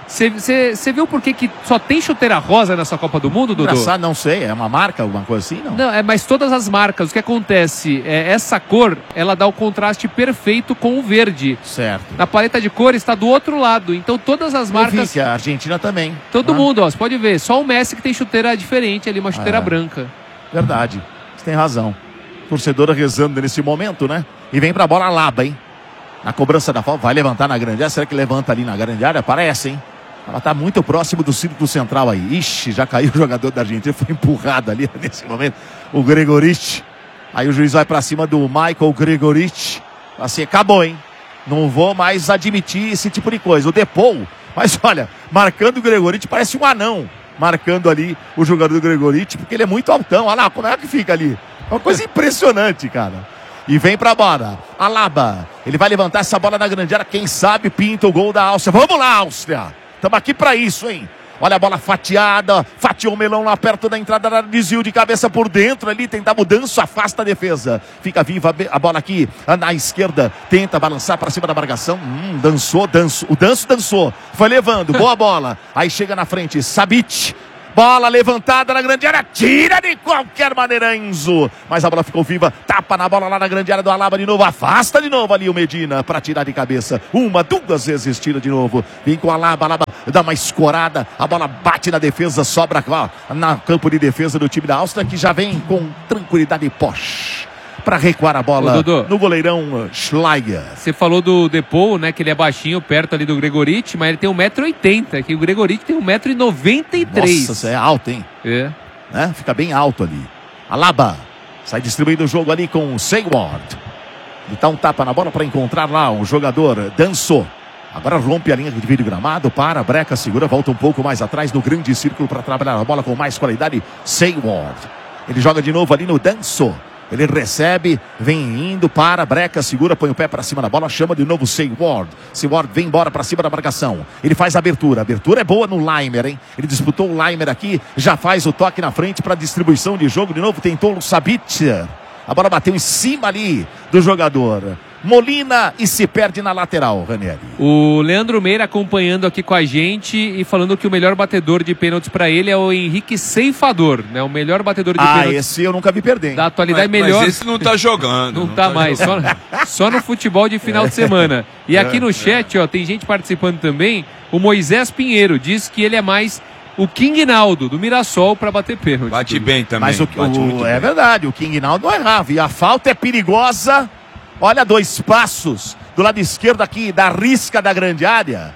Você viu por que, que só tem chuteira rosa nessa Copa do Mundo, Dodô? Engraçado, não sei, é uma marca, alguma coisa assim, não? Não, é, mas todas as marcas, o que acontece? É, essa cor, ela dá o contraste perfeito com o verde. Certo. Na paleta de cor está do outro lado, então todas as marcas... Eu vi que a Argentina também. Todo ah. mundo, ó, você pode ver, só o Messi que tem chuteira diferente ali, uma chuteira é. branca. Verdade, você tem razão. Torcedora rezando nesse momento, né? E vem pra bola Alaba, hein? Na cobrança da falta, vai levantar na grande área. Será que levanta ali na grande área? Parece, hein? Ela tá muito próximo do círculo central aí. Ixi, já caiu o jogador da Argentina. Foi empurrado ali nesse momento. O Gregorich. Aí o juiz vai pra cima do Michael Gregorich. Assim, acabou, hein? Não vou mais admitir esse tipo de coisa. O Depou, mas olha, marcando o Gregorich, parece um anão. Marcando ali o jogador do Gregorich, porque ele é muito altão. Olha lá, como é que fica ali? É uma coisa impressionante, cara. E vem pra bola. Alaba. Ele vai levantar essa bola na grande área. Quem sabe pinta o gol da Áustria. Vamos lá, Áustria. Estamos aqui pra isso, hein? Olha a bola fatiada. Fatiou o melão lá perto da entrada. Desvio de cabeça por dentro ali. Tentava o Danço. Afasta a defesa. Fica viva a bola aqui na esquerda. Tenta balançar pra cima da marcação. Hum, dançou, dançou. O Danço dançou. Foi levando. Boa bola. Aí chega na frente. Sabic. Bola levantada na grande área, tira de qualquer maneira, Enzo. Mas a bola ficou viva, tapa na bola lá na grande área do Alaba de novo, afasta de novo ali o Medina para tirar de cabeça. Uma, duas vezes tira de novo. Vem com o Alaba, Alaba dá uma escorada, a bola bate na defesa, sobra ó, na campo de defesa do time da Áustria, que já vem com tranquilidade e posh para recuar a bola Ô, no goleirão Schleicher. Você falou do Depou, né? Que ele é baixinho, perto ali do Gregorich, mas ele tem um metro e oitenta, que o Gregorich tem um metro e noventa e três. Nossa, é alto, hein? É. Né? Fica bem alto ali. Alaba sai distribuindo o jogo ali com o Seward. Ele dá um tapa na bola para encontrar lá o jogador Dançou. Agora rompe a linha de vídeo gramado, para, breca, segura, volta um pouco mais atrás no grande círculo para trabalhar a bola com mais qualidade. Seward. Ele joga de novo ali no Dançou. Ele recebe, vem indo, para, breca, segura, põe o pé para cima da bola, chama de novo Seward. Seward vem embora para cima da marcação. Ele faz a abertura. A abertura é boa no Leimer, hein? Ele disputou o Leimer aqui, já faz o toque na frente para distribuição de jogo. De novo tentou o Sabitzer. A bola bateu em cima ali do jogador Molina e se perde na lateral, Ranieri. O Leandro Meira acompanhando aqui com a gente e falando que o melhor batedor de pênaltis para ele é o Henrique Ceifador, né? O melhor batedor de ah, pênaltis. Ah, esse eu nunca vi perder. Da atualidade mas, melhor. Mas esse não tá jogando. Não, não tá, tá mais, só, só no futebol de final de semana. E aqui no chat, ó, tem gente participando também. O Moisés Pinheiro diz que ele é mais o King Naldo, do Mirassol, para bater pênalti. Bate bem também. Mas o, bate o, é bem. verdade, o King Naldo não errava. E a falta é perigosa. Olha, dois passos do lado esquerdo aqui, da risca da grande área.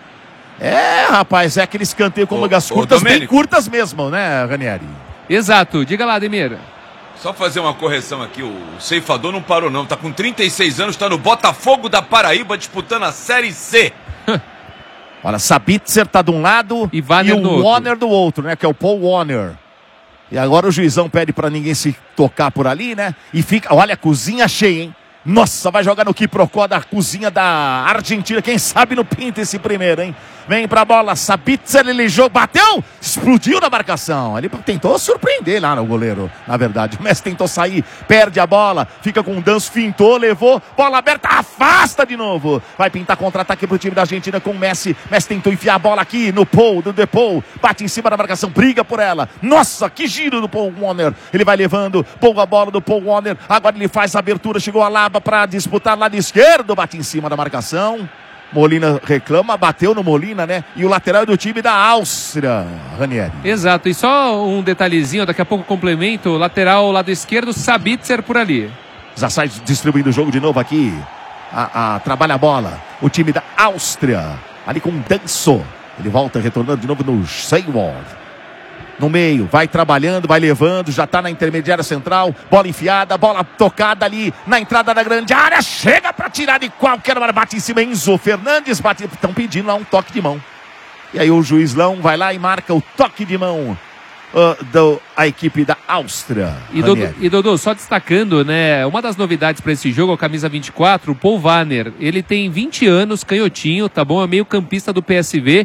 É, rapaz, é aquele escanteio com Ô, mangas ô, curtas, bem Domênico. curtas mesmo, né, Ranieri? Exato, diga lá, Ademir. Só fazer uma correção aqui, o Ceifador não parou não, tá com trinta e seis anos, tá no Botafogo da Paraíba disputando a Série C. Olha, Sabitzer tá de um lado e, e o Warner do outro, né, que é o Paul Warner. E agora o juizão pede pra ninguém se tocar por ali, né, e fica, olha, cozinha cheia, hein. Nossa, vai jogar no Quiprocó da cozinha da Argentina. Quem sabe no pinta esse primeiro, hein? Vem pra bola, Sabitzer, ele jogou, bateu, explodiu na marcação. Ele tentou surpreender lá no goleiro, na verdade. O Messi tentou sair, perde a bola, fica com o Danço, fintou, levou, bola aberta, afasta de novo. Vai pintar contra-ataque pro time da Argentina com o Messi. Messi tentou enfiar a bola aqui no Paul, do Depou, bate em cima da marcação, briga por ela. Nossa, que giro do Paul Warner. Ele vai levando, boa bola do Paul Warner. Agora ele faz a abertura, chegou a Laba para disputar lado esquerdo, bate em cima da marcação. Molina reclama, bateu no Molina, né? E o lateral é do time da Áustria, Ranieri. Exato, e só um detalhezinho, daqui a pouco complemento, lateral lado esquerdo, Sabitzer por ali. Já sai distribuindo o jogo de novo aqui. A, a, trabalha a bola. O time da Áustria, ali com o Danço. Ele volta retornando de novo no Seward. No meio, vai trabalhando, vai levando, já tá na intermediária central, bola enfiada, bola tocada ali na entrada da grande área, chega para tirar de qualquer maneira, bate em cima, Enzo Fernandes, bate, estão pedindo lá um toque de mão. E aí o juizão vai lá e marca o toque de mão uh, da equipe da Áustria. E Dodô, e Dodô, só destacando, né, uma das novidades para esse jogo, a camisa vinte e quatro, o Paul Warner, ele tem vinte anos, canhotinho, tá bom, é meio campista do P S V.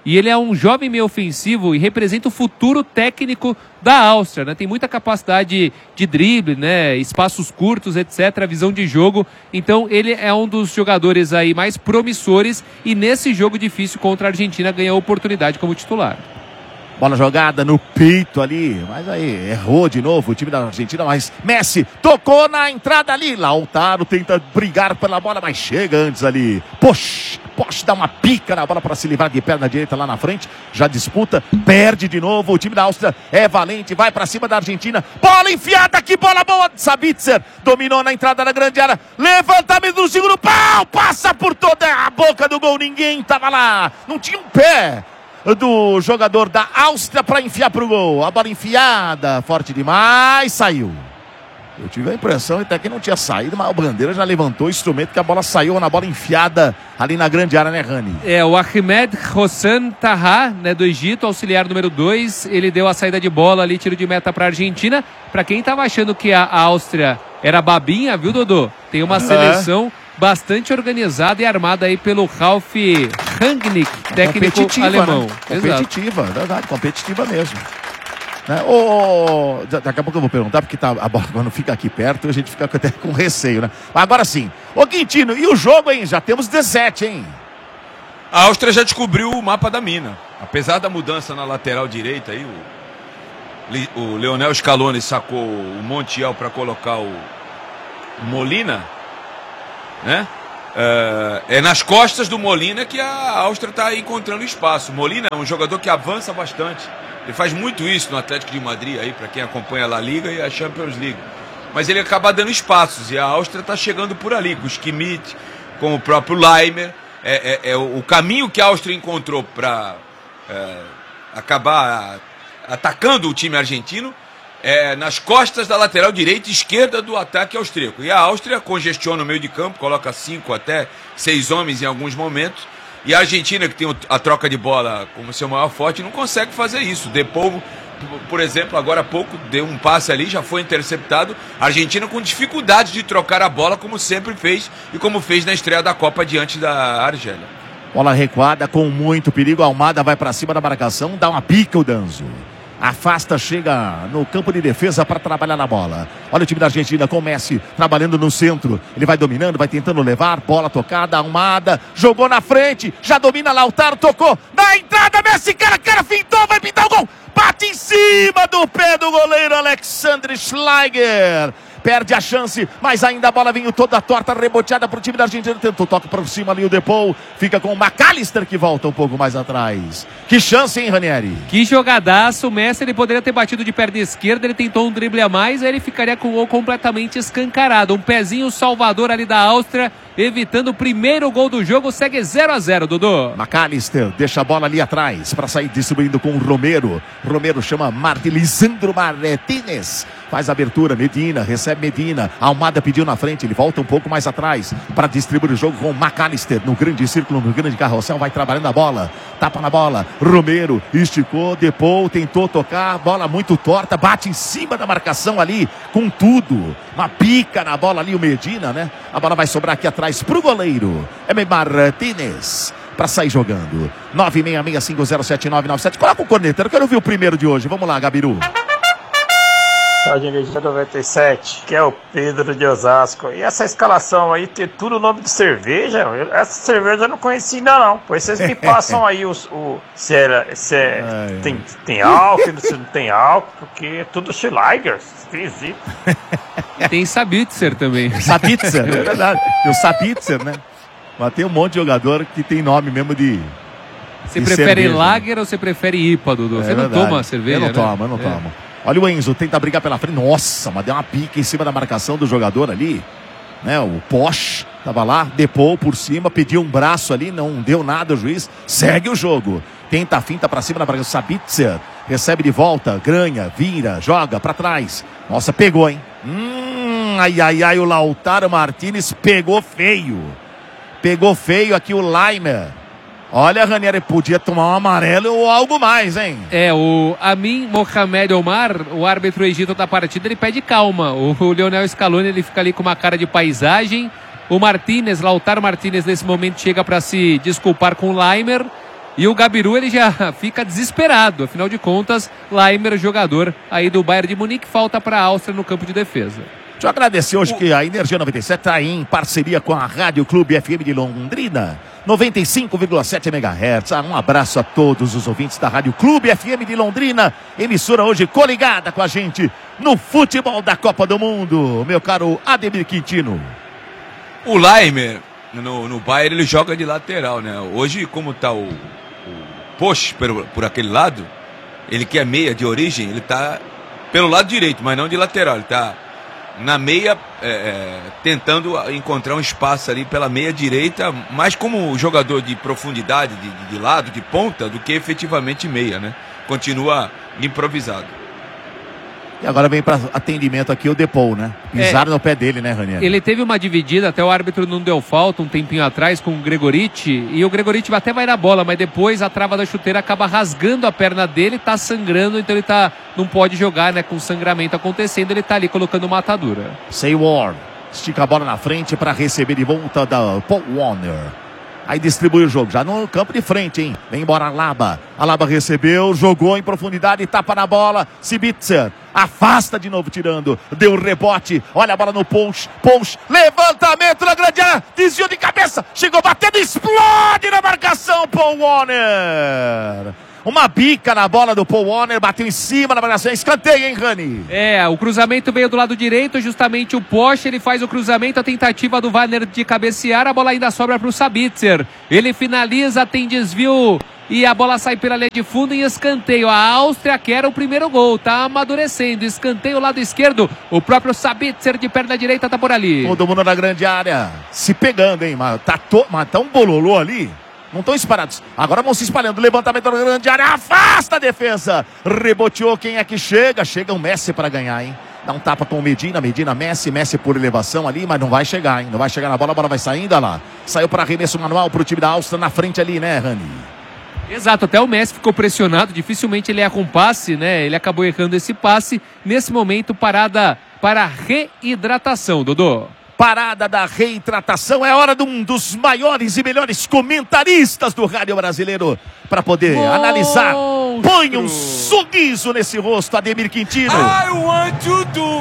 E ele é um jovem meio ofensivo e representa o futuro técnico da Áustria, né? Tem muita capacidade de drible, né? Espaços curtos, etcétera, visão de jogo. Então ele é um dos jogadores aí mais promissores e nesse jogo difícil contra a Argentina ganhou oportunidade como titular. Bola jogada no peito ali, mas aí errou de novo o time da Argentina, mas Messi tocou na entrada ali, Lautaro tenta brigar pela bola, mas chega antes ali, Poxa, Poxa dá uma pica na bola para se livrar de perna direita lá na frente, já disputa, perde de novo, o time da Áustria é valente, vai para cima da Argentina, bola enfiada aqui, bola boa, Sabitzer dominou na entrada da grande área, levantamento do segundo pau, passa por toda a boca do gol, ninguém tava lá, não tinha um pé do jogador da Áustria para enfiar para o gol. A bola enfiada, forte demais, saiu. Eu tive a impressão até que não tinha saído, mas o Bandeira já levantou o instrumento que a bola saiu na bola enfiada ali na grande área, né, Rani? É, o Ahmed Hossein Taha, né, do Egito, auxiliar número dois, ele deu a saída de bola ali, tiro de meta para a Argentina. Para quem tava achando que a Áustria era babinha, viu, Dodô? Tem uma é. seleção bastante organizada e armada aí pelo Ralf Rangnick, técnico alemão. Né? Competitiva, Exato. verdade, competitiva mesmo. Né? Oh, daqui a pouco eu vou perguntar, porque tá, a bola quando fica aqui perto, a gente fica até com receio, né? Mas agora sim. Ô Quintino, e o jogo, hein? Já temos dezessete, hein? A Áustria já descobriu o mapa da mina. Apesar da mudança na lateral direita aí, o, o Lionel Scaloni sacou o Montiel para colocar o Molina, né? Uh, é nas costas do Molina que a Áustria está encontrando espaço. Molina é um jogador que avança bastante. Ele faz muito isso no Atlético de Madrid, aí para quem acompanha a La Liga e a Champions League. Mas ele acaba dando espaços e a Áustria está chegando por ali, com o Schmidt, com o próprio Laimer. É, é, é o caminho que a Áustria encontrou para é, acabar atacando o time argentino. É, nas costas da lateral direita e esquerda do ataque austríaco. E a Áustria congestiona o meio de campo, coloca cinco até seis homens em alguns momentos. E a Argentina, que tem a troca de bola como seu maior forte, não consegue fazer isso. Depou, por exemplo, agora há pouco deu um passe ali, já foi interceptado. A Argentina com dificuldade de trocar a bola, como sempre fez e como fez na estreia da Copa diante da Argélia. Bola recuada com muito perigo. Almada vai para cima da marcação, dá uma pica o Danzo. Afasta, chega no campo de defesa para trabalhar na bola. Olha o time da Argentina com o Messi trabalhando no centro. Ele vai dominando, vai tentando levar. Bola tocada, Almada. Jogou na frente, já domina Lautaro, tocou. Na entrada, Messi, cara, cara, fintou, vai pintar o gol. Bate em cima do pé do goleiro Alexander Schleicher. Perde a chance, mas ainda a bola vinha toda torta, reboteada para o time da Argentina. Tentou toque para cima ali o Depou. Fica com o McAllister que volta um pouco mais atrás. Que chance, hein, Ranieri? Que jogadaço. O Messi, ele poderia ter batido de perna esquerda. Ele tentou um drible a mais, aí ele ficaria com o gol completamente escancarado. Um pezinho salvador ali da Áustria, evitando o primeiro gol do jogo. Segue zero a zero, Dodô. McAllister deixa a bola ali atrás para sair distribuindo com o Romero. Romero chama Martin Lisandro Martínez. Faz a abertura, Medina, recebe Medina. Almada pediu na frente, ele volta um pouco mais atrás para distribuir o jogo com o McAllister no grande círculo, no grande carrossel, vai trabalhando a bola, tapa na bola, Romero esticou, Depou, tentou tocar, bola muito torta, bate em cima da marcação ali, com tudo, uma pica na bola ali o Medina, né? A bola vai sobrar aqui atrás pro goleiro, é Martínez, para sair jogando. nove seis seis cinco zero sete nove nove sete, coloca o corneta, eu quero ver o primeiro de hoje, vamos lá, Gabiru. Rádio Energia noventa e sete, que é o Pedro de Osasco. E essa escalação aí tem tudo o nome de cerveja? Eu, essa cerveja eu não conheci ainda não. Pois vocês me passam aí os, o, se, era, se é, ai, tem, ai. tem álcool, se não tem álcool, porque é tudo Schleicher, esquisito. E tem Sabitzer também. Sabitzer, é verdade. Tem o Sabitzer, né? Mas tem um monte de jogador que tem nome mesmo de... Você de prefere cerveja, lager, né? Ou você prefere I P A, Dudu? É você verdade. Não toma cerveja, Eu não né? tomo, eu não é. tomo. Olha o Enzo, tenta brigar pela frente. Nossa, mas deu uma pica em cima da marcação do jogador ali. Né? O Posch tava lá, Depou por cima, pediu um braço ali, não deu nada o juiz. Segue o jogo. Tenta a finta pra cima da marcação. Sabitzer recebe de volta, ganha, vira, joga pra trás. Nossa, pegou, hein? Hum, ai, ai, ai, o Lautaro Martínez pegou feio. Pegou feio aqui o Laimer. Olha, Ranieri, podia tomar um amarelo ou algo mais, hein? É, o Amin Mohamed Omar, o árbitro egito da partida, ele pede calma. O, o Lionel Scaloni, ele fica ali com uma cara de paisagem. O Martínez, Lautaro Martínez, nesse momento chega para se desculpar com o Laimer. E o Gabiru, ele já fica desesperado. Afinal de contas, Laimer, jogador aí do Bayern de Munique, falta para a Áustria no campo de defesa. Deixa eu agradecer hoje que a Energia noventa e sete está em parceria com a Rádio Clube F M de Londrina, noventa e cinco vírgula sete megahertz. Um abraço a todos os ouvintes da Rádio Clube F M de Londrina, emissora hoje coligada com a gente no futebol da Copa do Mundo. Meu caro Ademir Quintino. O Laimer, no, no Bayern, ele joga de lateral, né? Hoje, como tá o, o Posch por, por aquele lado, ele que é meia de origem, ele tá pelo lado direito, mas não de lateral. Ele tá na meia, é, é, tentando encontrar um espaço ali pela meia direita, mais como jogador de profundidade, de, de, de lado, de ponta, do que efetivamente meia, né? Continua improvisado. E agora vem para atendimento aqui o Depou, né? Pisaram É, no pé dele, né, Ranieri? Ele teve uma dividida, até o árbitro não deu falta um tempinho atrás com o Gregoriti, e o Gregoriti até vai na bola, mas depois a trava da chuteira acaba rasgando a perna dele, tá sangrando, então ele tá, não pode jogar, né, com sangramento acontecendo, ele tá ali colocando uma atadura. Say War, estica a bola na frente para receber de volta da Paul Warner. Aí distribui o jogo, já no campo de frente, hein? Vem embora Alaba. Alaba recebeu, jogou em profundidade, tapa na bola. Sibitzer afasta de novo, tirando. Deu rebote, olha a bola no Posch. Posch, levantamento na grande área. Desvio de cabeça, chegou batendo, explode na marcação, Paul Warner. Uma bica na bola do Paul Warner, bateu em cima na marcação, escanteio, hein, Rani? É, o cruzamento veio do lado direito, justamente o Posch, ele faz o cruzamento, a tentativa do Wagner de cabecear, a bola ainda sobra para o Sabitzer. Ele finaliza, tem desvio e a bola sai pela linha de fundo em escanteio. A Áustria quer o primeiro gol, tá amadurecendo. Escanteio lado esquerdo, o próprio Sabitzer de perna direita tá por ali. Todo mundo na grande área, se pegando, hein, mas tá, to... mas tá um bololô ali. Não estão espalhados. Agora vão se espalhando. Levantamento na grande área. Afasta a defesa. Reboteou. Quem é que chega? Chega o Messi para ganhar, hein? Dá um tapa com o Medina. Medina, Messi. Messi por elevação ali, mas não vai chegar, hein? Não vai chegar na bola. A bola vai saindo, olha lá. Saiu para arremesso manual para o time da Áustria na frente ali, né, Rani? Exato, até o Messi ficou pressionado. Dificilmente ele erra um passe, né? Ele acabou errando esse passe. Nesse momento, parada para reidratação, Dodô. Parada da reidratação, é hora de um dos maiores e melhores comentaristas do rádio brasileiro para poder Monstro. analisar. Põe um sorriso nesse rosto, Ademir Quintino. I want to do.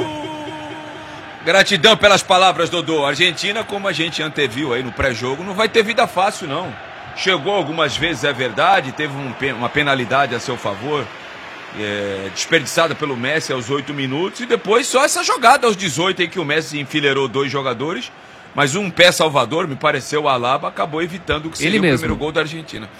Gratidão pelas palavras, Dodô. Argentina, como a gente anteviu aí no pré-jogo, não vai ter vida fácil, não. Chegou algumas vezes, é verdade, teve um, uma penalidade a seu favor, É, desperdiçada pelo Messi aos oito minutos, e depois só essa jogada aos dezoito em que o Messi enfileirou dois jogadores, mas um pé salvador, me pareceu, o Alaba, acabou evitando que seria Ele o mesmo. primeiro gol da Argentina.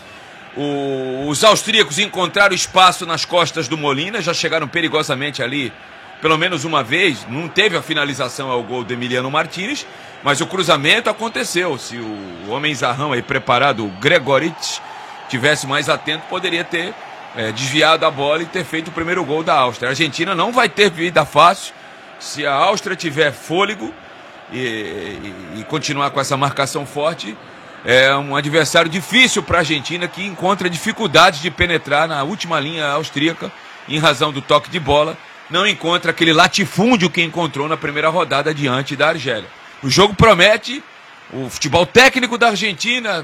O, os austríacos encontraram espaço nas costas do Molina, já chegaram perigosamente ali pelo menos uma vez, não teve a finalização ao gol do Emiliano Martínez, mas o cruzamento aconteceu. Se o homem zarrão aí preparado, o Gregorich, tivesse mais atento, poderia ter É, desviado a bola e ter feito o primeiro gol da Áustria. A Argentina não vai ter vida fácil se a Áustria tiver fôlego e, e, e continuar com essa marcação forte. É um adversário difícil para a Argentina, que encontra dificuldades de penetrar na última linha austríaca em razão do toque de bola. Não encontra aquele latifúndio que encontrou na primeira rodada diante da Argélia. O jogo promete, o futebol técnico da Argentina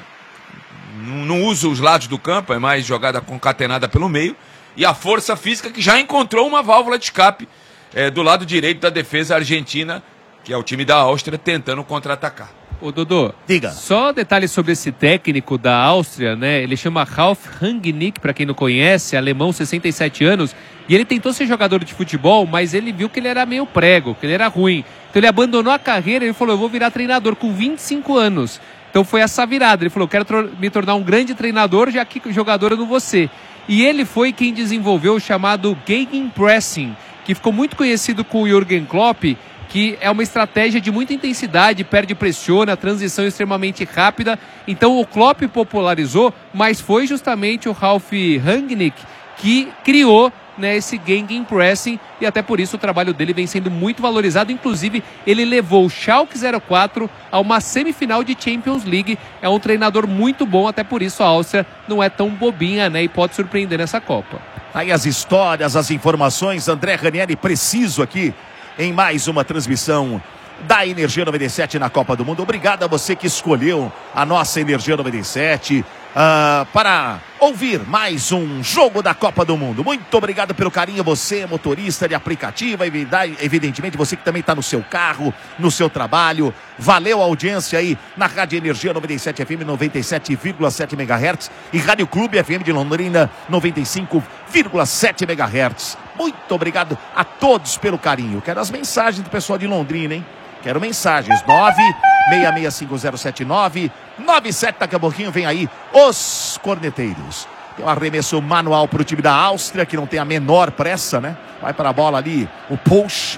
não usa os lados do campo, é mais jogada concatenada pelo meio, e a força física que já encontrou uma válvula de escape é, do lado direito da defesa argentina, que é o time da Áustria, tentando contra-atacar. Ô Dodô, diga. Só detalhes sobre esse técnico da Áustria, né? Ele chama Ralf Rangnick, para quem não conhece, alemão, sessenta e sete anos, e ele tentou ser jogador de futebol, mas ele viu que ele era meio prego, que ele era ruim. Então ele abandonou a carreira e ele falou, eu vou virar treinador com vinte e cinco anos. Então foi essa virada, ele falou, quero me tornar um grande treinador, já que jogador eu não vou ser. E ele foi quem desenvolveu o chamado Gegenpressing, que ficou muito conhecido com o Jürgen Klopp, que é uma estratégia de muita intensidade, perde pressiona, a transição é extremamente rápida. Então o Klopp popularizou, mas foi justamente o Ralf Rangnick que criou, né, esse Gegenpressing, e até por isso o trabalho dele vem sendo muito valorizado. Inclusive, ele levou o Schalke zero quatro a uma semifinal de Champions League. É um treinador muito bom, até por isso a Áustria não é tão bobinha, né, e pode surpreender nessa Copa. Aí as histórias, as informações, André Ranieri preciso aqui em mais uma transmissão da Energia noventa e sete na Copa do Mundo. Obrigado a você que escolheu a nossa Energia noventa e sete. uh, para ouvir mais um jogo da Copa do Mundo. Muito obrigado pelo carinho, você, motorista de aplicativo, evidentemente você que também está no seu carro, no seu trabalho. Valeu a audiência aí na Rádio Energia noventa e sete F M noventa e sete vírgula sete megahertz e Rádio Clube F M de Londrina noventa e cinco vírgula sete megahertz. Muito obrigado a todos pelo carinho. Quero as mensagens do pessoal de Londrina, hein? Quero mensagens. nove seis seis cinco zero sete nove nove sete. Daqui a pouquinho vem aí os corneteiros. Tem um arremesso manual para o time da Áustria, que não tem a menor pressa, né? Vai para a bola ali o Posch.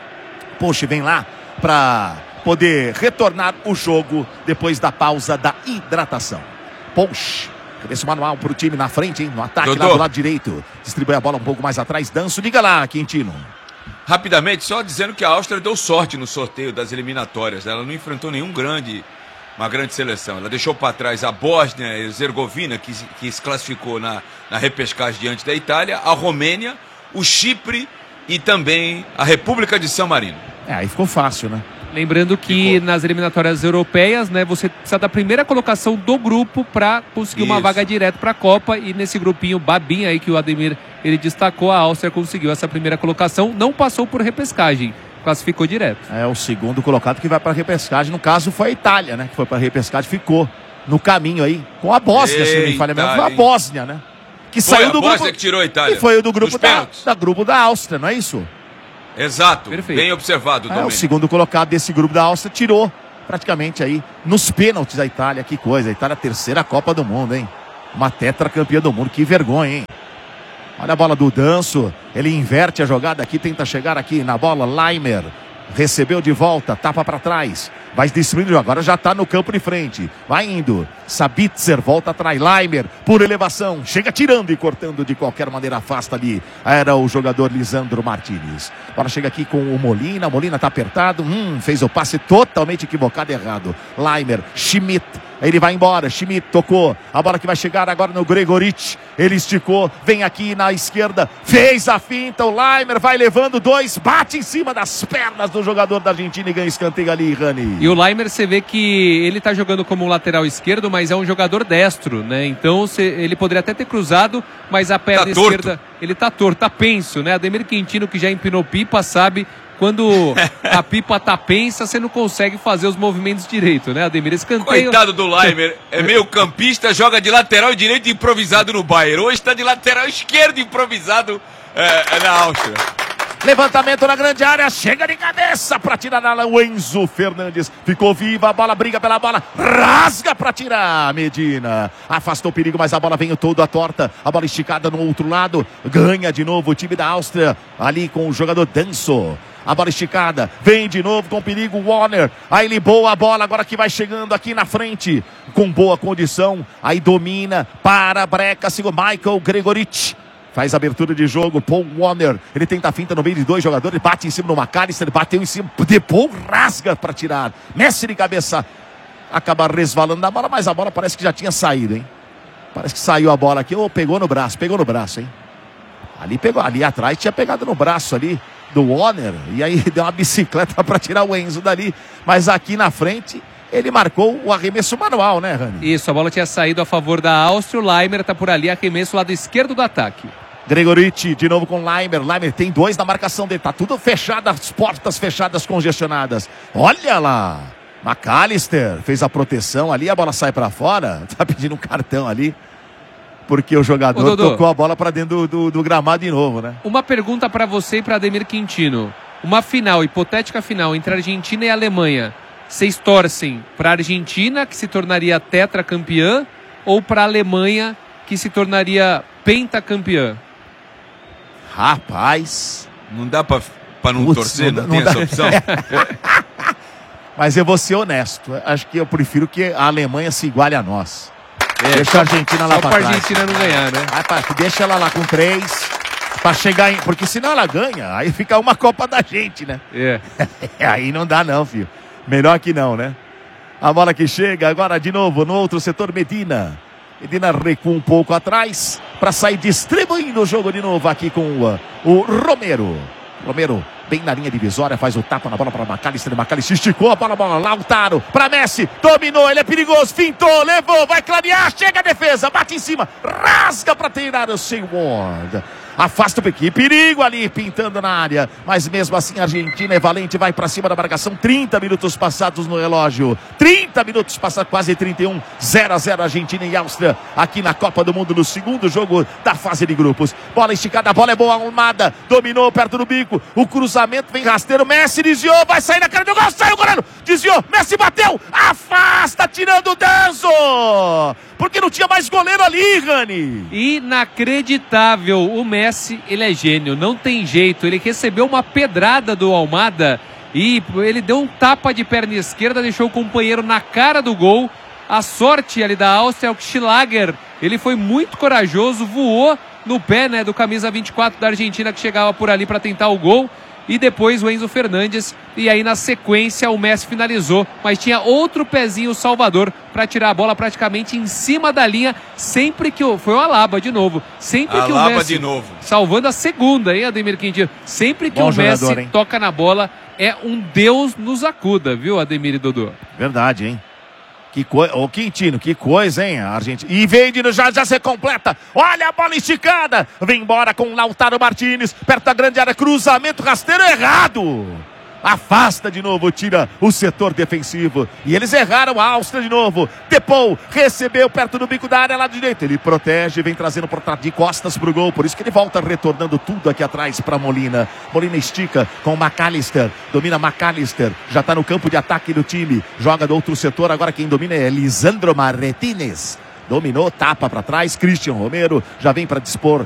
Posch vem lá para poder retornar o jogo depois da pausa da hidratação. Posch. Arremesso manual para o time na frente, hein? No ataque Dodô. lá do lado direito. Distribui a bola um pouco mais atrás. Danço. Diga lá, Quintino. Rapidamente, só dizendo que a Áustria deu sorte no sorteio das eliminatórias. Ela não enfrentou nenhum grande, uma grande seleção. Ela deixou para trás a Bósnia e Herzegovina, que, que se classificou na, na repescagem diante da Itália, a Romênia, o Chipre e também a República de San Marino. É, aí ficou fácil, né? Lembrando que Ficou. nas eliminatórias europeias, né, você precisa da primeira colocação do grupo para conseguir uma Isso. vaga direto para a Copa. E nesse grupinho babinho aí que o Ademir ele destacou, a Áustria conseguiu essa primeira colocação, não passou por repescagem, classificou direto. É o segundo colocado que vai para a repescagem. No caso foi a Itália, né? Que foi para a repescagem, ficou no caminho aí com a Bósnia, se não me falha mesmo. Foi a hein? Bósnia, né? Que Foi saiu a do Bósnia grupo que tirou a Itália. E foi o do grupo Dos da, pênaltis. da grupo da Áustria, não é isso? Exato, Perfeito. bem observado, É, o Domênico. segundo colocado desse grupo da Áustria tirou praticamente aí nos pênaltis a Itália. Que coisa, a Itália é a terceira Copa do Mundo, hein? Uma tetracampeã do mundo, que vergonha, hein? Olha a bola do Danço, ele inverte a jogada aqui, tenta chegar aqui na bola, Laimer recebeu de volta, tapa para trás, vai destruindo, agora já tá no campo de frente, vai indo, Sabitzer volta atrás, Laimer por elevação, chega tirando e cortando de qualquer maneira, afasta ali, era o jogador Lisandro Martinez. Agora chega aqui com o Molina, Molina tá apertado, hum, fez o passe totalmente equivocado, errado, Laimer, Schmidt, ele vai embora, Schmidt tocou, a bola que vai chegar agora no Gregoric, ele esticou, vem aqui na esquerda, fez a finta, o Laimer vai levando dois, bate em cima das pernas do jogador da Argentina e ganha escanteio ali, Rani. E o Laimer, você vê que ele tá jogando como lateral esquerdo, mas é um jogador destro, né? Então cê, ele poderia até ter cruzado, mas a perna Tá torto. esquerda, ele tá torto, tá penso, né? Ademir Quintino, que já empinou pipa, sabe quando a pipa tá pensa, você não consegue fazer os movimentos direito, né, Ademir? Escanteio... Coitado do Laimer, é meio campista, joga de lateral direito improvisado no Bayern. Hoje está de lateral esquerdo improvisado é, na Áustria. Levantamento na grande área, chega de cabeça para tirar na o Enzo Fernandes. Ficou viva, a bola briga pela bola, rasga para tirar. Medina afastou o perigo, mas a bola veio toda torta. A bola esticada no outro lado, ganha de novo o time da Áustria, ali com o jogador Danço. A bola esticada, vem de novo com perigo, Warner, aí ele boa a bola, agora que vai chegando aqui na frente, com boa condição, aí domina, para, breca, segura, Michael Gregoric, faz abertura de jogo, Paul Warner, ele tenta a finta no meio de dois jogadores, bate em cima do McAllister, bateu em cima, depois rasga para tirar, Messi de cabeça, acaba resvalando na bola, mas a bola parece que já tinha saído, hein? Parece que saiu a bola aqui, ou pegou no braço, pegou no braço, hein? Ali pegou, ali atrás tinha pegado no braço ali do Warner, e aí deu uma bicicleta para tirar o Enzo dali, mas aqui na frente ele marcou o arremesso manual, né, Rani? Isso, a bola tinha saído a favor da Áustria, o Laimer tá por ali, arremesso lado esquerdo do ataque. Gregoric de novo com Laimer, Laimer tem dois na marcação dele, tá tudo fechado, as portas fechadas, congestionadas, olha lá, McAllister fez a proteção ali, a bola sai para fora, tá pedindo um cartão ali, porque o jogador Ô, Dodô, tocou a bola para dentro do, do, do gramado de novo, né? Uma pergunta para você e para Ademir Quintino. Uma final, hipotética final, entre Argentina e Alemanha. Vocês torcem para a Argentina, que se tornaria tetracampeã, ou para a Alemanha, que se tornaria pentacampeã? Rapaz... Não dá para não Putz, torcer, não não, dá- tem não essa dá. opção? Mas eu vou ser honesto, acho que eu prefiro que a Alemanha se iguale a nós. É, Deixa a Argentina lá Só pra para a trás. Argentina não ganhar, né? Vai pra- deixa ela lá com três, pra chegar em... Porque senão ela ganha, aí fica uma Copa da gente, né? É. Aí não dá não, filho. Melhor que não, né? A bola que chega agora de novo no outro setor, Medina. Medina recua um pouco atrás para sair distribuindo o jogo de novo aqui com o, o Romero. Romero, bem na linha divisória, faz o tapa na bola para McAllister. McAllister esticou a bola, a bola. Lautaro para Messi, dominou, ele é perigoso, fintou, levou, vai clarear, chega a defesa, bate em cima, rasga para tirar o Seward. Afasta o Pequi, perigo ali, pintando na área. Mas mesmo assim a Argentina é valente, vai pra cima da marcação. trinta minutos passados no relógio. trinta minutos passados, quase trinta e um. zero a zero Argentina e Áustria. Aqui na Copa do Mundo, no segundo jogo da fase de grupos. Bola esticada, a bola é boa, Almada. Dominou perto do bico. O cruzamento vem rasteiro. Messi desviou, vai sair na cara do gol. Saiu o goleiro, desviou. Messi bateu, afasta, tirando o Danzo. Porque não tinha mais goleiro ali, Rani. Inacreditável. O Messi, ele é gênio, não tem jeito. Ele recebeu uma pedrada do Almada e ele deu um tapa de perna esquerda, deixou o companheiro na cara do gol. A sorte ali da Áustria é o Schlager. Ele foi muito corajoso, voou no pé, né, do camisa vinte e quatro da Argentina, que chegava por ali para tentar o gol. E depois o Enzo Fernandes, e aí na sequência o Messi finalizou, mas tinha outro pezinho, o Salvador, para tirar a bola praticamente em cima da linha, sempre que o... foi o Alaba de novo, sempre que o Messi, de novo. salvando a segunda, hein, Ademir Quintino, sempre que Bom o jogador, Messi hein? toca na bola, é um Deus nos acuda, viu, Ademir e Dodô? Verdade, hein? Que coisa, ô Quintino, que coisa, hein, a Argentina. E vem de já, já se completa. Olha a bola esticada. Vem embora com Lautaro Martínez, perto da grande área, cruzamento rasteiro errado. Afasta de novo, tira o setor defensivo. E eles erraram, a Áustria de novo. Depou, recebeu perto do bico da área lá de direito. Ele protege, vem trazendo por trás de costas pro gol. Por isso que ele volta retornando tudo aqui atrás para Molina. Molina estica com o McAllister. Domina McAllister. Já tá no campo de ataque do time. Joga do outro setor. Agora quem domina é Lisandro Martínez. Dominou, tapa para trás. Christian Romero já vem para dispor